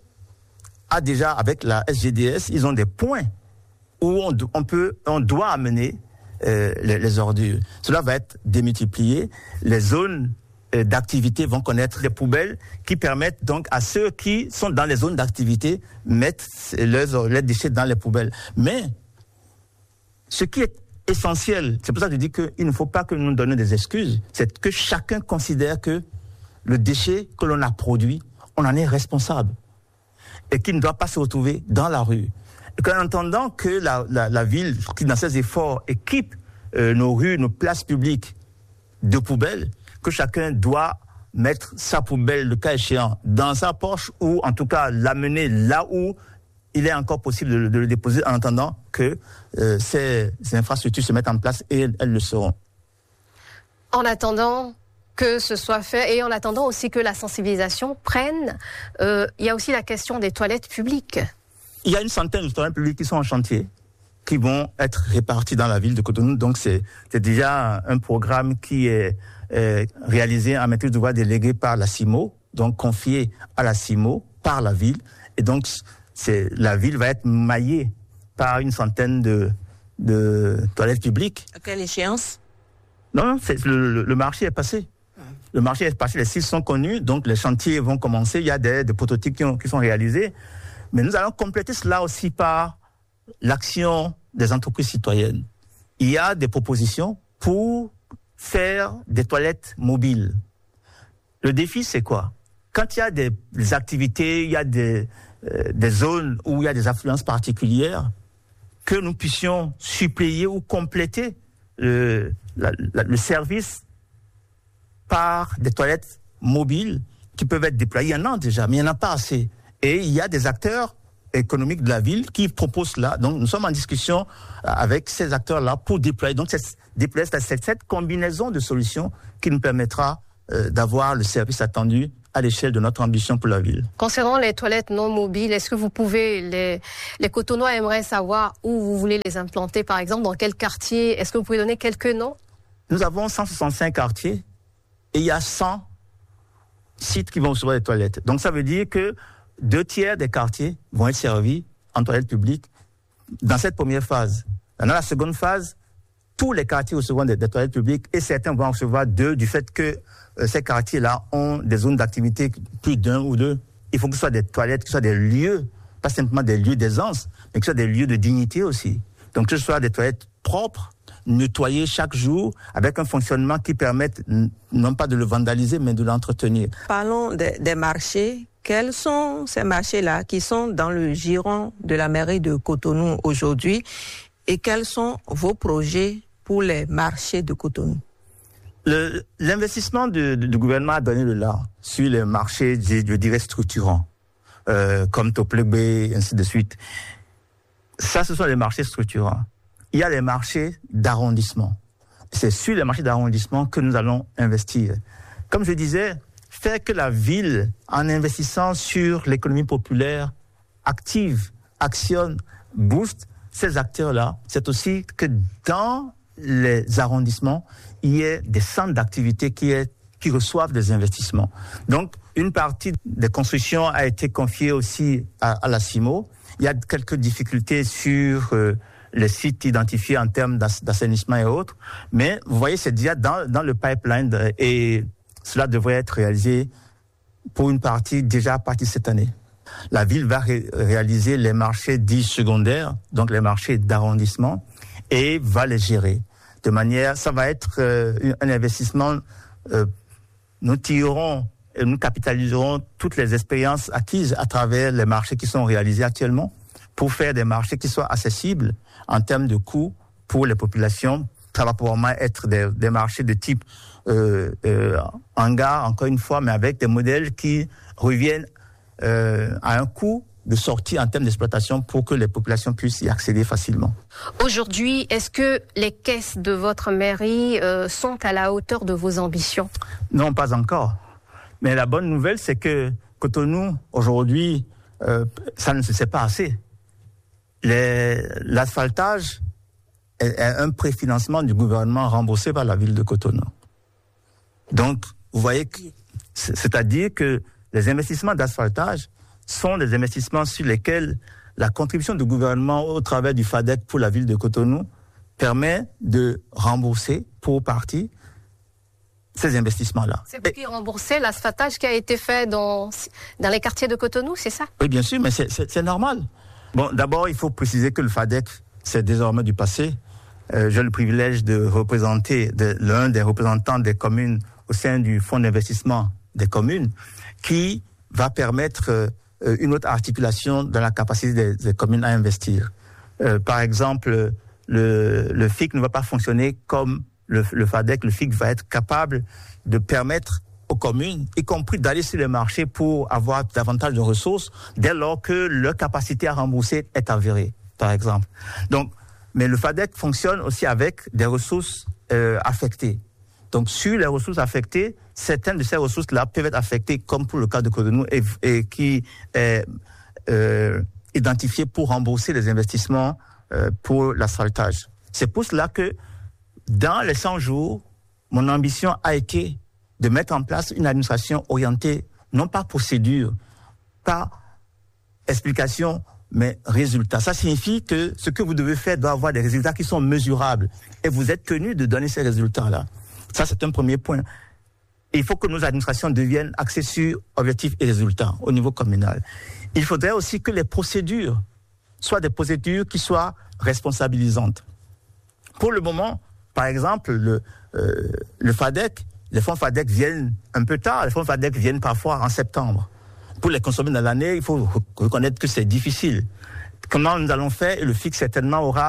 a déjà, avec la S G D S, ils ont des points où on, on peut, on doit amener euh, les, les ordures. Cela va être démultiplié. Les zones d'activité vont connaître des poubelles qui permettent donc à ceux qui sont dans les zones d'activité mettre leurs, leurs déchets dans les poubelles. Mais ce qui est essentiel, c'est pour ça que je dis qu'il ne faut pas que nous nous donnions des excuses, c'est que chacun considère que le déchet que l'on a produit, on en est responsable et qu'il ne doit pas se retrouver dans la rue. Et qu'en entendant que la, la, la ville, qui dans ses efforts, équipe euh, nos rues, nos places publiques de poubelles, que chacun doit mettre sa poubelle, le cas échéant, dans sa poche ou en tout cas l'amener là où il est encore possible de, de le déposer en attendant que euh, ces, ces infrastructures se mettent en place et elles, elles le seront.
En attendant que ce soit fait et en attendant aussi que la sensibilisation prenne, euh, il y a aussi la question des toilettes publiques. Il
y a une centaine de toilettes publiques qui sont en chantier, qui vont être réparties dans la ville de Cotonou. Donc c'est, c'est déjà un programme qui est Euh, réalisé en maîtrise d'ouvrage délégué par la CIMO, donc confié à la CIMO par la ville. Et donc, c'est, la ville va être maillée par une centaine de, de toilettes publiques.
À quelle échéance?
Non, c'est, le, le marché est passé. Le marché est passé, les sites sont connus, donc les chantiers vont commencer. Il y a des, des prototypes qui, ont, qui sont réalisés. Mais nous allons compléter cela aussi par l'action des entreprises citoyennes. Il y a des propositions pour faire des toilettes mobiles. Le défi, c'est quoi? Quand il y a des, des activités, il y a des, euh, des zones où il y a des affluences particulières, que nous puissions suppléer ou compléter le, la, la, le service par des toilettes mobiles qui peuvent être déployés. Il y en a déjà, mais il n'y en a pas assez. Et il y a des acteurs économiques de la ville qui proposent cela. Donc, nous sommes en discussion avec ces acteurs-là pour déployer. Donc, c'est, déployer, c'est cette combinaison de solutions qui nous permettra euh, d'avoir le service attendu à l'échelle de notre ambition pour la ville.
Concernant les toilettes non mobiles, est-ce que vous pouvez, les, les Cotonois aimeraient savoir où vous voulez les implanter, par exemple, dans quel quartier? Est-ce que vous pouvez donner quelques noms?
Nous avons cent soixante-cinq quartiers et il y a cent sites qui vont recevoir des toilettes. Donc, ça veut dire que deux tiers des quartiers vont être servis en toilettes publiques dans cette première phase. Dans la seconde phase, tous les quartiers recevront des, des toilettes publiques et certains vont en recevoir deux du fait que euh, ces quartiers-là ont des zones d'activité plus d'un ou deux. Il faut que ce soit des toilettes, que ce soit des lieux, pas simplement des lieux d'aisance, mais que ce soit des lieux de dignité aussi. Donc que ce soit des toilettes propres, nettoyées chaque jour, avec un fonctionnement qui permette non pas de le vandaliser, mais de l'entretenir.
Parlons de, des marchés. Quels sont ces marchés-là qui sont dans le giron de la mairie de Cotonou aujourd'hui et quels sont vos projets pour les marchés de Cotonou?
Le, l'investissement du, du gouvernement a donné le là sur les marchés, je, je dirais, structurants, euh, comme Toplebe, et ainsi de suite. Ça, ce sont les marchés structurants. Il y a les marchés d'arrondissement. C'est sur les marchés d'arrondissement que nous allons investir. Comme je disais, faire que la ville, en investissant sur l'économie populaire, active, actionne, booste ces acteurs-là, c'est aussi que dans les arrondissements, il y ait des centres d'activité qui, est, qui reçoivent des investissements. Donc, une partie des constructions a été confiée aussi à, à la CIMO. Il y a quelques difficultés sur euh, les sites identifiés en termes d'assainissement et autres, mais vous voyez, c'est déjà dans, dans le pipeline de, et cela devrait être réalisé pour une partie déjà à partir de cette année. La ville va ré- réaliser les marchés dits secondaires, donc les marchés d'arrondissement, et va les gérer. De manière, ça va être euh, un investissement, euh, nous tirerons et nous capitaliserons toutes les expériences acquises à travers les marchés qui sont réalisés actuellement pour faire des marchés qui soient accessibles en termes de coûts pour les populations. Ça va probablement être des, des marchés de type euh, euh, hangar, encore une fois, mais avec des modèles qui reviennent euh, à un coût de sortie en termes d'exploitation pour que les populations puissent y accéder facilement.
Aujourd'hui, est-ce que les caisses de votre mairie euh, sont à la hauteur de vos ambitions? Non,
pas encore. Mais la bonne nouvelle, c'est que Cotonou, aujourd'hui, euh, ça ne se sait pas assez. Les, l'asphaltage est, est un préfinancement du gouvernement remboursé par la ville de Cotonou. Donc, vous voyez, que, c'est-à-dire que les investissements d'asphaltage sont des investissements sur lesquels la contribution du gouvernement au travers du FADEC pour la ville de Cotonou permet de rembourser pour partie ces investissements-là.
C'est vous qui remboursez l'asphaltage qui a été fait dans, dans les quartiers de Cotonou, c'est ça?
Oui, bien sûr, mais c'est, c'est, c'est normal. Bon, d'abord, il faut préciser que le FADEC, c'est désormais du passé. Euh, j'ai le privilège de représenter de, l'un des représentants des communes au sein du fonds d'investissement des communes qui va permettre euh, une autre articulation dans la capacité des, des communes à investir. Euh, par exemple, le, le F I C ne va pas fonctionner comme le, le FADEC. Le F I C va être capable de permettre aux communes, y compris d'aller sur les marchés pour avoir davantage de ressources, dès lors que leur capacité à rembourser est avérée, par exemple. Donc, mais le FADEC fonctionne aussi avec des ressources euh, affectées. Donc, sur les ressources affectées, certaines de ces ressources-là peuvent être affectées, comme pour le cas de Cotonou, et, et qui est euh, identifié pour rembourser les investissements euh, pour l'asphaltage. C'est pour cela que, dans les cent jours, mon ambition a été de mettre en place une administration orientée, non pas procédure, pas explication, mais résultat. Ça signifie que ce que vous devez faire doit avoir des résultats qui sont mesurables. Et vous êtes tenu de donner ces résultats-là. Ça, c'est un premier point. Et il faut que nos administrations deviennent axées sur objectifs et résultats au niveau communal. Il faudrait aussi que les procédures soient des procédures qui soient responsabilisantes. Pour le moment, par exemple, le, euh, le FADEC, les fonds FADEC viennent un peu tard. Les fonds FADEC viennent parfois en septembre. Pour les consommer dans l'année, il faut reconnaître que c'est difficile. Comment nous allons faire? Et le F I C certainement aura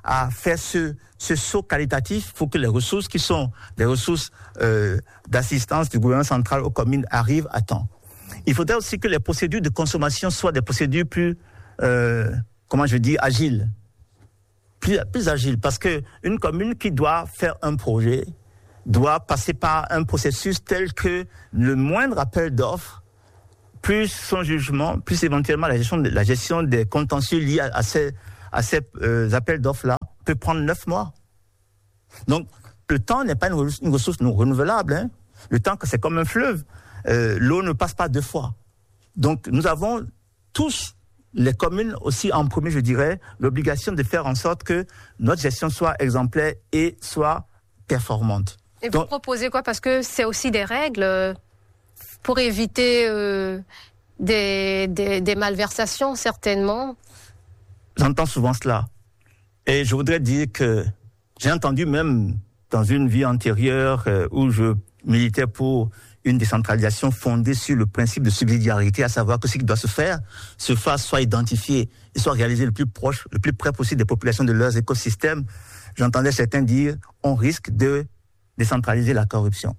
à faire ce, ce saut qualitatif, il faut que les ressources qui sont des ressources euh, d'assistance du gouvernement central aux communes arrivent à temps. Il faudrait aussi que les procédures de consommation soient des procédures plus, euh, comment je dis, agiles. Plus, plus agiles, parce qu'une commune qui doit faire un projet doit passer par un processus tel que le moindre appel d'offres, plus son jugement, plus éventuellement la gestion, de, la gestion des contentieux liés à, à ces, à ces euh, appels d'offres-là, peut prendre neuf mois. Donc, le temps n'est pas une, une ressource non renouvelable. Hein. Le temps, c'est comme un fleuve. Euh, l'eau ne passe pas deux fois. Donc, nous avons tous, les communes aussi en premier, je dirais, l'obligation de faire en sorte que notre gestion soit exemplaire et soit performante.
Et
Donc,
vous proposez quoi? Parce que c'est aussi des règles pour éviter euh, des, des, des malversations, certainement.
J'entends souvent cela. Et je voudrais dire que j'ai entendu même dans une vie antérieure euh, où je militais pour une décentralisation fondée sur le principe de subsidiarité, à savoir que ce qui doit se faire se fasse, soit identifié et soit réalisé le plus proche, le plus près possible des populations, de leurs écosystèmes. J'entendais certains dire on risque de décentraliser la corruption.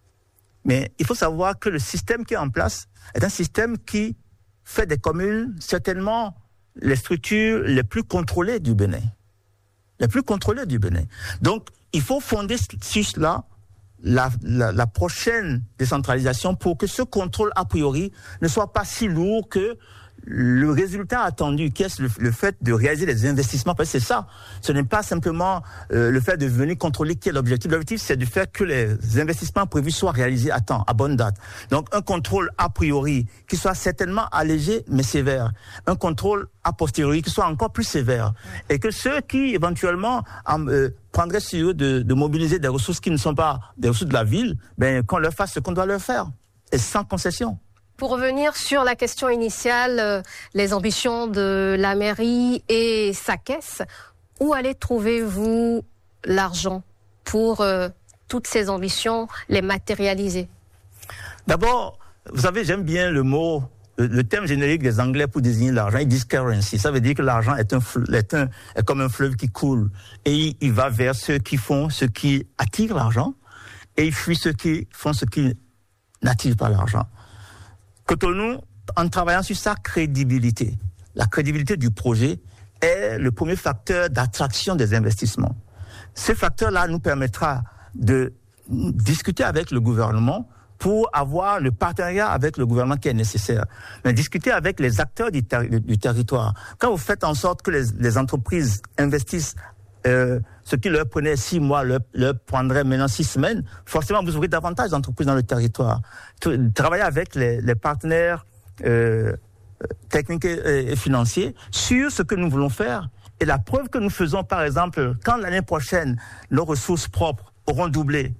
Mais il faut savoir que le système qui est en place est un système qui fait des communes certainement les structures les plus contrôlées du Bénin. Les plus contrôlées du Bénin. Donc, il faut fonder sur cela la, la, la prochaine décentralisation pour que ce contrôle a priori ne soit pas si lourd que le résultat attendu, qui est le, le fait de réaliser des investissements, parce que c'est ça. Ce n'est pas simplement euh, le fait de venir contrôler qui est l'objectif. L'objectif, c'est de faire que les investissements prévus soient réalisés à temps, à bonne date. Donc, un contrôle a priori qui soit certainement allégé, mais sévère. Un contrôle a posteriori qui soit encore plus sévère. Et que ceux qui, éventuellement, en, euh, prendraient sur eux de, de mobiliser des ressources qui ne sont pas des ressources de la ville, ben, qu'on leur fasse ce qu'on doit leur faire. Et sans concession.
Pour revenir sur la question initiale, euh, les ambitions de la mairie et sa caisse, où allez trouvez-vous l'argent pour euh, toutes ces ambitions, les matérialiser?
D'abord, vous savez, j'aime bien le mot, le, le terme générique des Anglais pour désigner l'argent, ils disent currency. Ça veut dire que l'argent est, un, est, un, est comme un fleuve qui coule. Et il, il va vers ceux qui font ce qui attire l'argent, et il fuit ceux qui font ce qui n'attire pas l'argent. Cotonou, en travaillant sur sa crédibilité, la crédibilité du projet est le premier facteur d'attraction des investissements. Ce facteur-là nous permettra de discuter avec le gouvernement pour avoir le partenariat avec le gouvernement qui est nécessaire. Mais discuter avec les acteurs du, ter- du territoire. Quand vous faites en sorte que les, les entreprises investissent Euh, ce qui leur prenait six mois, leur, leur prendrait maintenant six semaines, forcément vous aurez davantage d'entreprises dans le territoire. Travailler avec les, les partenaires euh, techniques et, et financiers sur ce que nous voulons faire. Et la preuve que nous faisons, par exemple, quand l'année prochaine, nos ressources propres auront doublé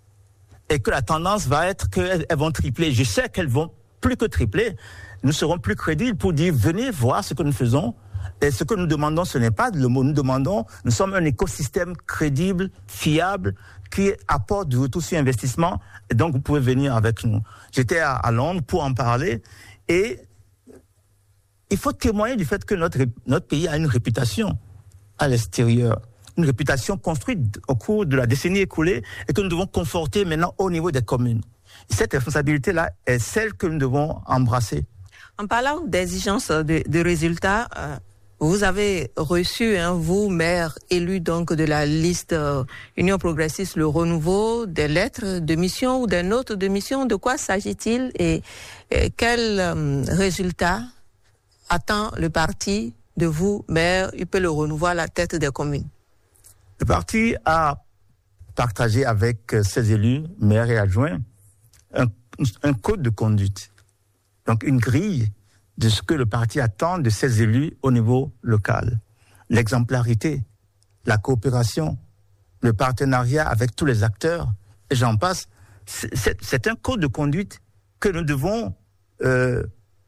et que la tendance va être qu'elles elles vont tripler, je sais qu'elles vont plus que tripler, nous serons plus crédibles pour dire venez voir ce que nous faisons. Et ce que nous demandons, ce n'est pas le mot. Nous demandons, nous sommes un écosystème crédible, fiable, qui apporte du retour sur investissement. Et donc, vous pouvez venir avec nous. J'étais à, à Londres pour en parler. Et il faut témoigner du fait que notre, notre pays a une réputation à l'extérieur. Une réputation construite au cours de la décennie écoulée et que nous devons conforter maintenant au niveau des communes. Et cette responsabilité-là est celle que nous devons embrasser.
En parlant d'exigence de, de résultats, euh, vous avez reçu, hein, vous, maire élu donc de la liste euh, Union Progressiste Le Renouveau, des lettres de mission ou des notes de mission. De quoi s'agit-il et, et quel euh, résultat attend le parti de vous, maire U P Le Renouveau, à la tête des communes?
Le parti a partagé avec ses élus, maires et adjoints, un, un code de conduite. Donc une grille de ce que le parti attend de ses élus au niveau local. L'exemplarité, la coopération, le partenariat avec tous les acteurs, et j'en passe. C'est, c'est un code de conduite que nous devons euh,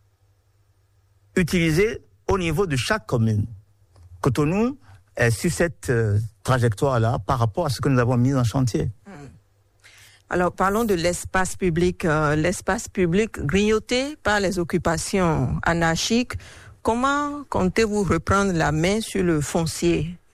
utiliser au niveau de chaque commune. Cotonou est sur cette euh, trajectoire-là par rapport à ce que nous avons mis en chantier.
Alors, parlons de l'espace public. Euh, l'espace public grignoté par les occupations anarchiques. Comment comptez-vous reprendre la main sur le foncier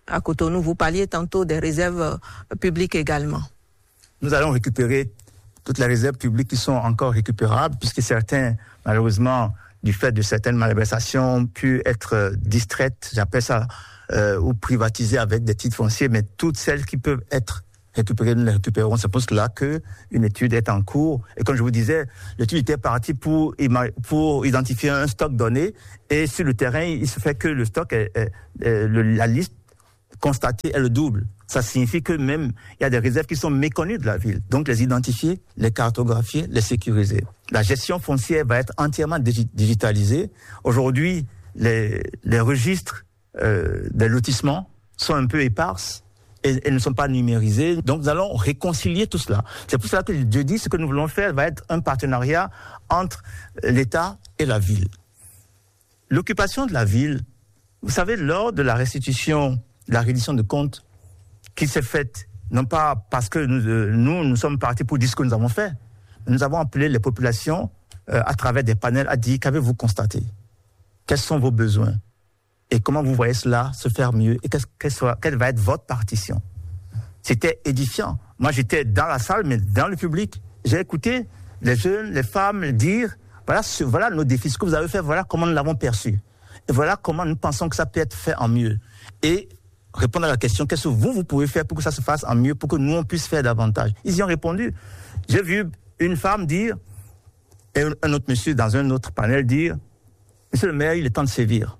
à Cotonou. Vous parliez tantôt des réserves publiques également.
Nous allons récupérer toutes les réserves publiques qui sont encore récupérables, puisque certains, malheureusement, du fait de certaines malversations, ont pu être distraites, j'appelle ça, euh, ou privatisées avec des titres fonciers, mais toutes celles qui peuvent être récupérées, nous les récupérerons. C'est pour cela qu'une étude est en cours. Et comme je vous disais, l'étude était partie pour, pour identifier un stock donné, et sur le terrain, il se fait que le stock, est, est, est, le, la liste constatée est le double. Ça signifie que même il y a des réserves qui sont méconnues de la ville. Donc les identifier, les cartographier, les sécuriser. La gestion foncière va être entièrement digi- digitalisée. Aujourd'hui, les, les registres euh, des lotissements sont un peu éparses et, et ne sont pas numérisés. Donc nous allons réconcilier tout cela. C'est pour cela que je dis ce que nous voulons faire va être un partenariat entre l'État et la ville. L'occupation de la ville, vous savez, lors de la restitution, de la reddition de comptes, qui s'est faite, non pas parce que nous, euh, nous, nous sommes partis pour dire ce que nous avons fait. Nous avons appelé les populations euh, à travers des panels à dire qu'avez-vous constaté? Quels sont vos besoins? Et comment vous voyez cela se faire mieux? Et qu'est-ce, quelle, soit, quelle va être votre partition? C'était édifiant. Moi, j'étais dans la salle, mais dans le public. J'ai écouté les jeunes, les femmes dire, voilà, ce, voilà nos défis, ce que vous avez fait, voilà comment nous l'avons perçu. Et voilà comment nous pensons que ça peut être fait en mieux. Et répondre à la question, qu'est-ce que vous, vous pouvez faire pour que ça se fasse en mieux, pour que nous, on puisse faire davantage. Ils y ont répondu. J'ai vu une femme dire, et un autre monsieur dans un autre panel dire, monsieur le maire, il est temps de sévir.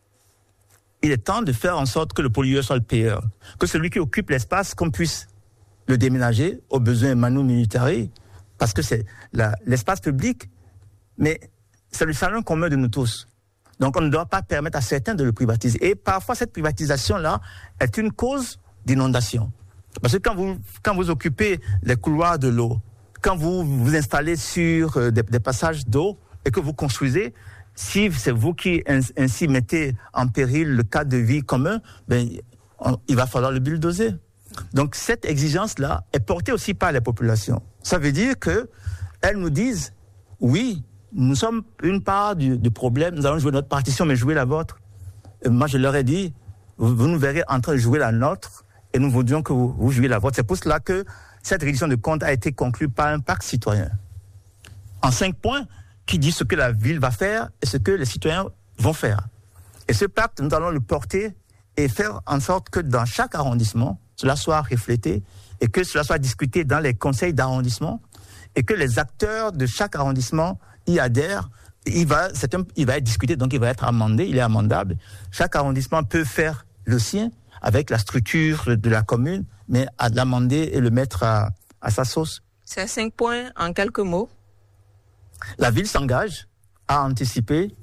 Il est temps de faire en sorte que le pollueur soit le payeur. Que celui qui occupe l'espace, qu'on puisse le déménager aux besoins manu militari, parce que c'est la, l'espace public, mais c'est le salon commun de nous tous. Donc on ne doit pas permettre à certains de le privatiser. Et parfois cette privatisation-là est une cause d'inondation. Parce que quand vous, quand vous occupez les couloirs de l'eau, quand vous vous installez sur euh, des, des passages d'eau et que vous construisez, si c'est vous qui ainsi mettez en péril le cadre de vie commun, ben, on, il va falloir le bulldozer. Donc cette exigence-là est portée aussi par les populations. Ça veut dire qu'elles nous disent, oui, nous sommes une part du, du problème, nous allons jouer notre partition, mais jouer la vôtre. Et moi, je leur ai dit, vous, vous nous verrez en train de jouer la nôtre, et nous voudrions que vous, vous jouiez la vôtre. C'est pour cela que cette reddition de comptes a été conclue par un pacte citoyen. En cinq points, qui dit ce que la ville va faire et ce que les citoyens vont faire. Et ce pacte, nous allons le porter et faire en sorte que dans chaque arrondissement, cela soit reflété et que cela soit discuté dans les conseils d'arrondissement et que les acteurs de chaque arrondissement y adhèrent. Il va, c'est un, il va être discuté, donc il va être amendé, il est amendable. Chaque arrondissement peut faire le sien avec la structure de la commune, mais à l'amender et le mettre à, à sa sauce.
C'est cinq points en quelques mots.
La ville s'engage à anticiper,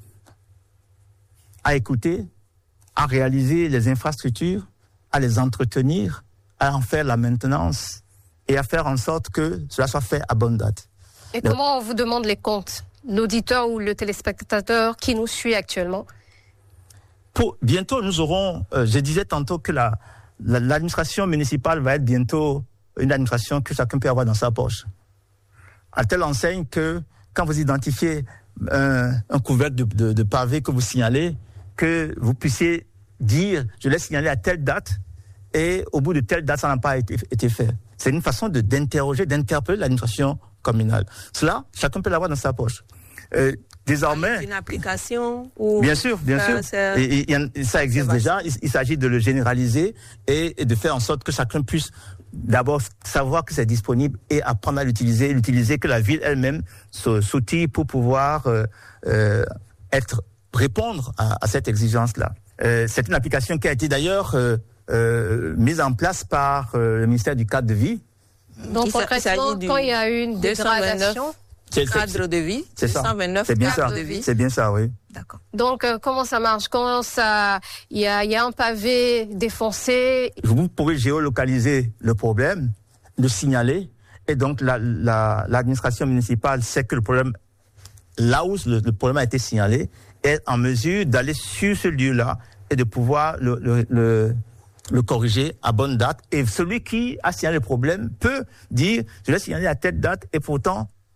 à écouter, à réaliser les infrastructures, à les entretenir, à en faire la maintenance et à faire en sorte que cela soit fait à bonne date.
Et Donc, comment on vous demande les comptes? L'auditeur ou le téléspectateur qui nous suit actuellement?
Pour, bientôt, nous aurons, euh, je disais tantôt que la, la, l'administration municipale va être bientôt une administration que chacun peut avoir dans sa poche. À telle enseigne que quand vous identifiez un, un couvercle de, de, de pavé que vous signalez, que vous puissiez dire, je l'ai signalé à telle date, et au bout de telle date, ça n'a pas été, été fait. C'est une façon de, d'interroger, d'interpeller l'administration communale. Cela, chacun peut l'avoir dans sa poche. Euh, désormais...
Une application ou...
Bien sûr, bien
ça,
sûr. Et, et, et ça existe déjà. Il, il s'agit de le généraliser et, et de faire en sorte que chacun puisse d'abord savoir que c'est disponible et apprendre à l'utiliser, l'utiliser, que la ville elle-même s'outille pour pouvoir euh, euh, être, répondre à, à cette exigence-là. Euh, c'est une application qui a été d'ailleurs euh, euh, mise en place par euh, le ministère du cadre de vie.
Donc concrètement, quand il y a eu une dégradation...
C'est, cadre de vie,
c'est ça.
deux cent vingt-neuf
c'est bien
cadre
ça.
de vie.
C'est bien ça, oui.
D'accord.
Donc, euh, comment ça marche? Quand ça, il y a, il y a un pavé défoncé.
Vous pourrez géolocaliser le problème, le signaler, et donc la, la, l'administration municipale sait que le problème, là où le, le problème a été signalé, est en mesure d'aller sur ce lieu-là et de pouvoir le, le, le, le corriger à bonne date. Et celui qui a signalé le problème peut dire, je l'ai signalé à telle date, et pourtant,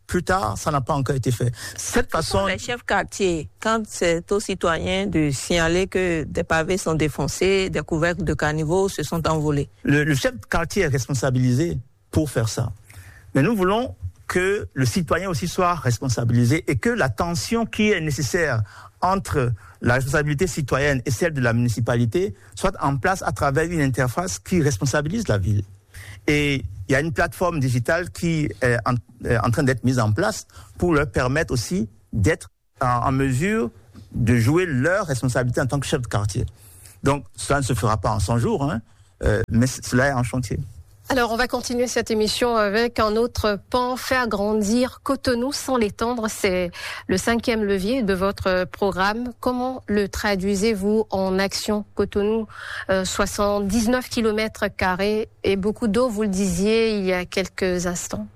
Plus tard, ça n'a pas encore été fait. Cette façon...
Les chefs quartiers, quand c'est aux citoyens de signaler que des pavés sont défoncés, des couvercles de caniveaux se sont envolés.
Le, le chef de quartier est responsabilisé pour faire ça. Mais nous voulons que le citoyen aussi soit responsabilisé et que la tension qui est nécessaire entre la responsabilité citoyenne et celle de la municipalité soit en place à travers une interface qui responsabilise la ville. Et il y a une plateforme digitale qui est en, est en train d'être mise en place pour leur permettre aussi d'être en, en mesure de jouer leur responsabilité en tant que chef de quartier. Donc, cela ne se fera pas en cent jours, hein, euh, mais cela est en chantier.
Alors, on va continuer cette émission avec un autre pan, faire grandir Cotonou sans l'étendre. C'est le cinquième levier de votre programme. Comment le traduisez-vous en action? Cotonou, euh, soixante-dix-neuf kilomètres carrés et beaucoup d'eau, vous le disiez il y a quelques instants.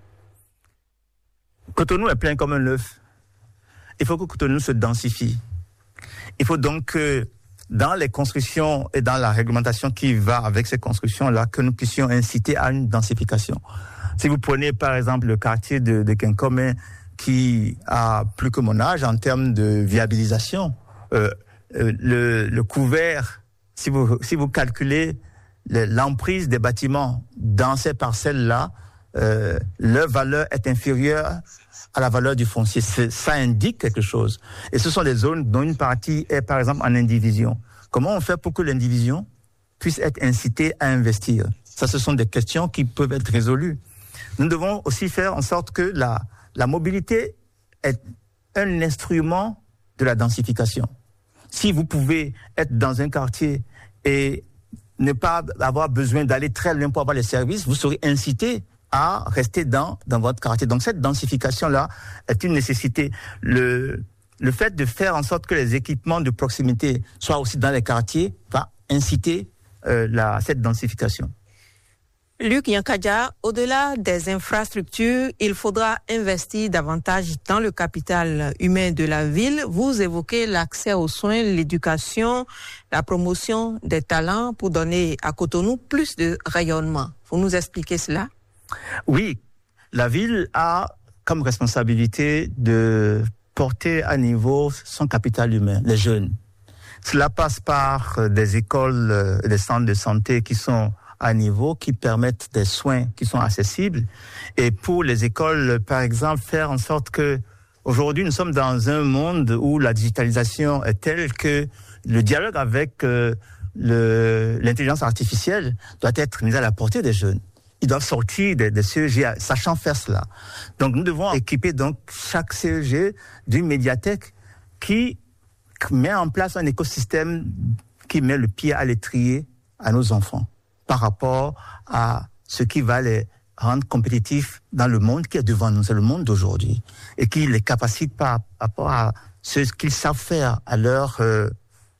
Cotonou est plein comme un œuf. Il faut que Cotonou se densifie. Il faut donc que dans les constructions et dans la réglementation qui va avec ces constructions-là, que nous puissions inciter à une densification. Si vous prenez par exemple le quartier de, de Kinkome, qui a plus que mon âge en termes de viabilisation, euh, euh, le, le couvert, si vous, si vous calculez le, l'emprise des bâtiments dans ces parcelles-là, euh, leur valeur est inférieure à la valeur du foncier. C'est, ça indique quelque chose. Et ce sont des zones dont une partie est, par exemple, en indivision. Comment on fait pour que l'indivision puisse être incitée à investir? Ça, ce sont des questions qui peuvent être résolues. Nous devons aussi faire en sorte que la, la mobilité est un instrument de la densification. Si vous pouvez être dans un quartier et ne pas avoir besoin d'aller très loin pour avoir les services, vous serez incité à rester dans, dans votre quartier. Donc cette densification-là est une nécessité. Le, le fait de faire en sorte que les équipements de proximité soient aussi dans les quartiers va inciter euh, la, cette densification.
Luc Yankadja, au-delà des infrastructures, il faudra investir davantage dans le capital humain de la ville. Vous évoquez l'accès aux soins, l'éducation, la promotion des talents pour donner à Cotonou plus de rayonnement. Vous nous expliquez cela?
Oui, la ville a comme responsabilité de porter à niveau son capital humain, les jeunes. Cela passe par des écoles, des centres de santé qui sont à niveau, qui permettent des soins qui sont accessibles. Et pour les écoles, par exemple, faire en sorte que aujourd'hui nous sommes dans un monde où la digitalisation est telle que le dialogue avec euh, le, l'intelligence artificielle doit être mis à la portée des jeunes. Ils doivent sortir de, de C E G sachant faire cela. Donc nous devons équiper donc chaque C E G d'une médiathèque qui met en place un écosystème qui met le pied à l'étrier à nos enfants par rapport à ce qui va les rendre compétitifs dans le monde qui est devant nous, c'est le monde d'aujourd'hui, et qui les capacite par rapport à ce qu'ils savent faire, à leur, euh,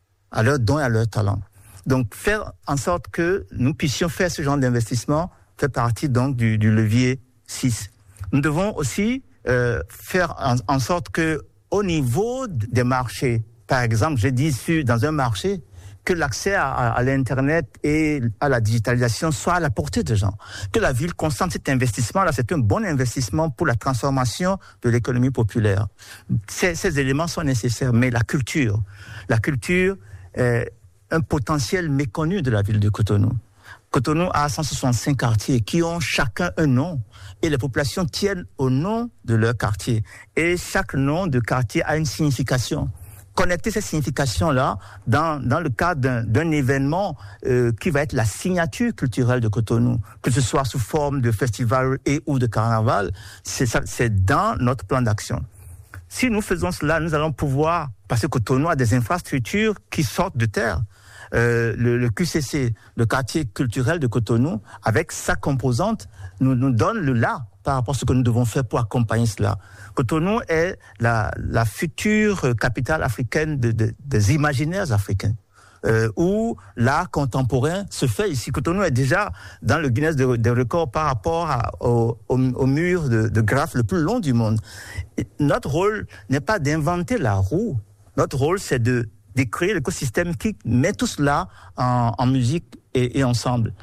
à leur don et à leur talent. Donc faire en sorte que nous puissions faire ce genre d'investissement fait partie donc du, du levier six. Nous devons aussi euh, faire en, en sorte que au niveau des marchés, par exemple, j'ai dit sur, dans un marché, que l'accès à, à, à l'internet et à la digitalisation soit à la portée des gens. Que la ville constate cet investissement-là, c'est un bon investissement pour la transformation de l'économie populaire. Ces, ces éléments sont nécessaires, mais la culture, la culture est un potentiel méconnu de la ville de Cotonou. Cotonou a cent soixante-cinq quartiers qui ont chacun un nom et les populations tiennent au nom de leur quartier. Et chaque nom de quartier a une signification. Connecter ces significations-là dans, dans le cadre d'un, d'un événement euh, qui va être la signature culturelle de Cotonou, que ce soit sous forme de festival et ou de carnaval, c'est, ça, c'est dans notre plan d'action. Si nous faisons cela, nous allons pouvoir, parce que Cotonou a des infrastructures qui sortent de terre. Euh, le, le Q C C, le quartier culturel de Cotonou, avec sa composante, nous, nous donne le là par rapport à ce que nous devons faire pour accompagner cela. Cotonou est la, la future capitale africaine de, de, des imaginaires africains, euh, où l'art contemporain se fait ici. Cotonou est déjà dans le Guinness des de records par rapport à, au, au, au mur de, de graphe le plus long du monde. Et notre rôle n'est pas d'inventer la roue. Notre rôle, c'est de de créer l'écosystème qui met tout cela en, en musique et, et ensemble.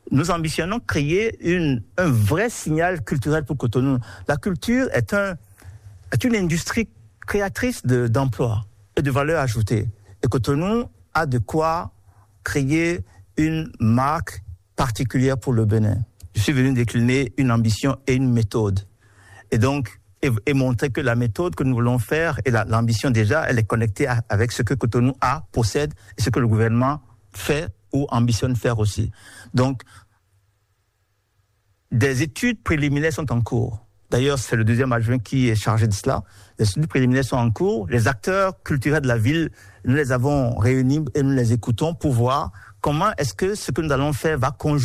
nous ambitionnons créer une, un vrai signal culturel pour Cotonou. La culture est, un, est une industrie créatrice de, d'emplois et de valeur ajoutée. Et Cotonou a de quoi créer une marque particulière pour le Bénin. Je suis venu décliner une ambition et une méthode. Et donc, et, et montrer que la méthode que nous voulons faire et la, l'ambition déjà, elle est connectée à, avec ce que Cotonou a, possède et ce que le gouvernement fait ou ambitionne faire aussi. Donc, des études préliminaires sont en cours. D'ailleurs, c'est le deuxième adjoint qui est chargé de cela. Les études préliminaires sont en cours. Les acteurs culturels de la ville, nous les avons réunis et nous les écoutons pour voir comment est-ce que ce que nous allons faire va conjuguer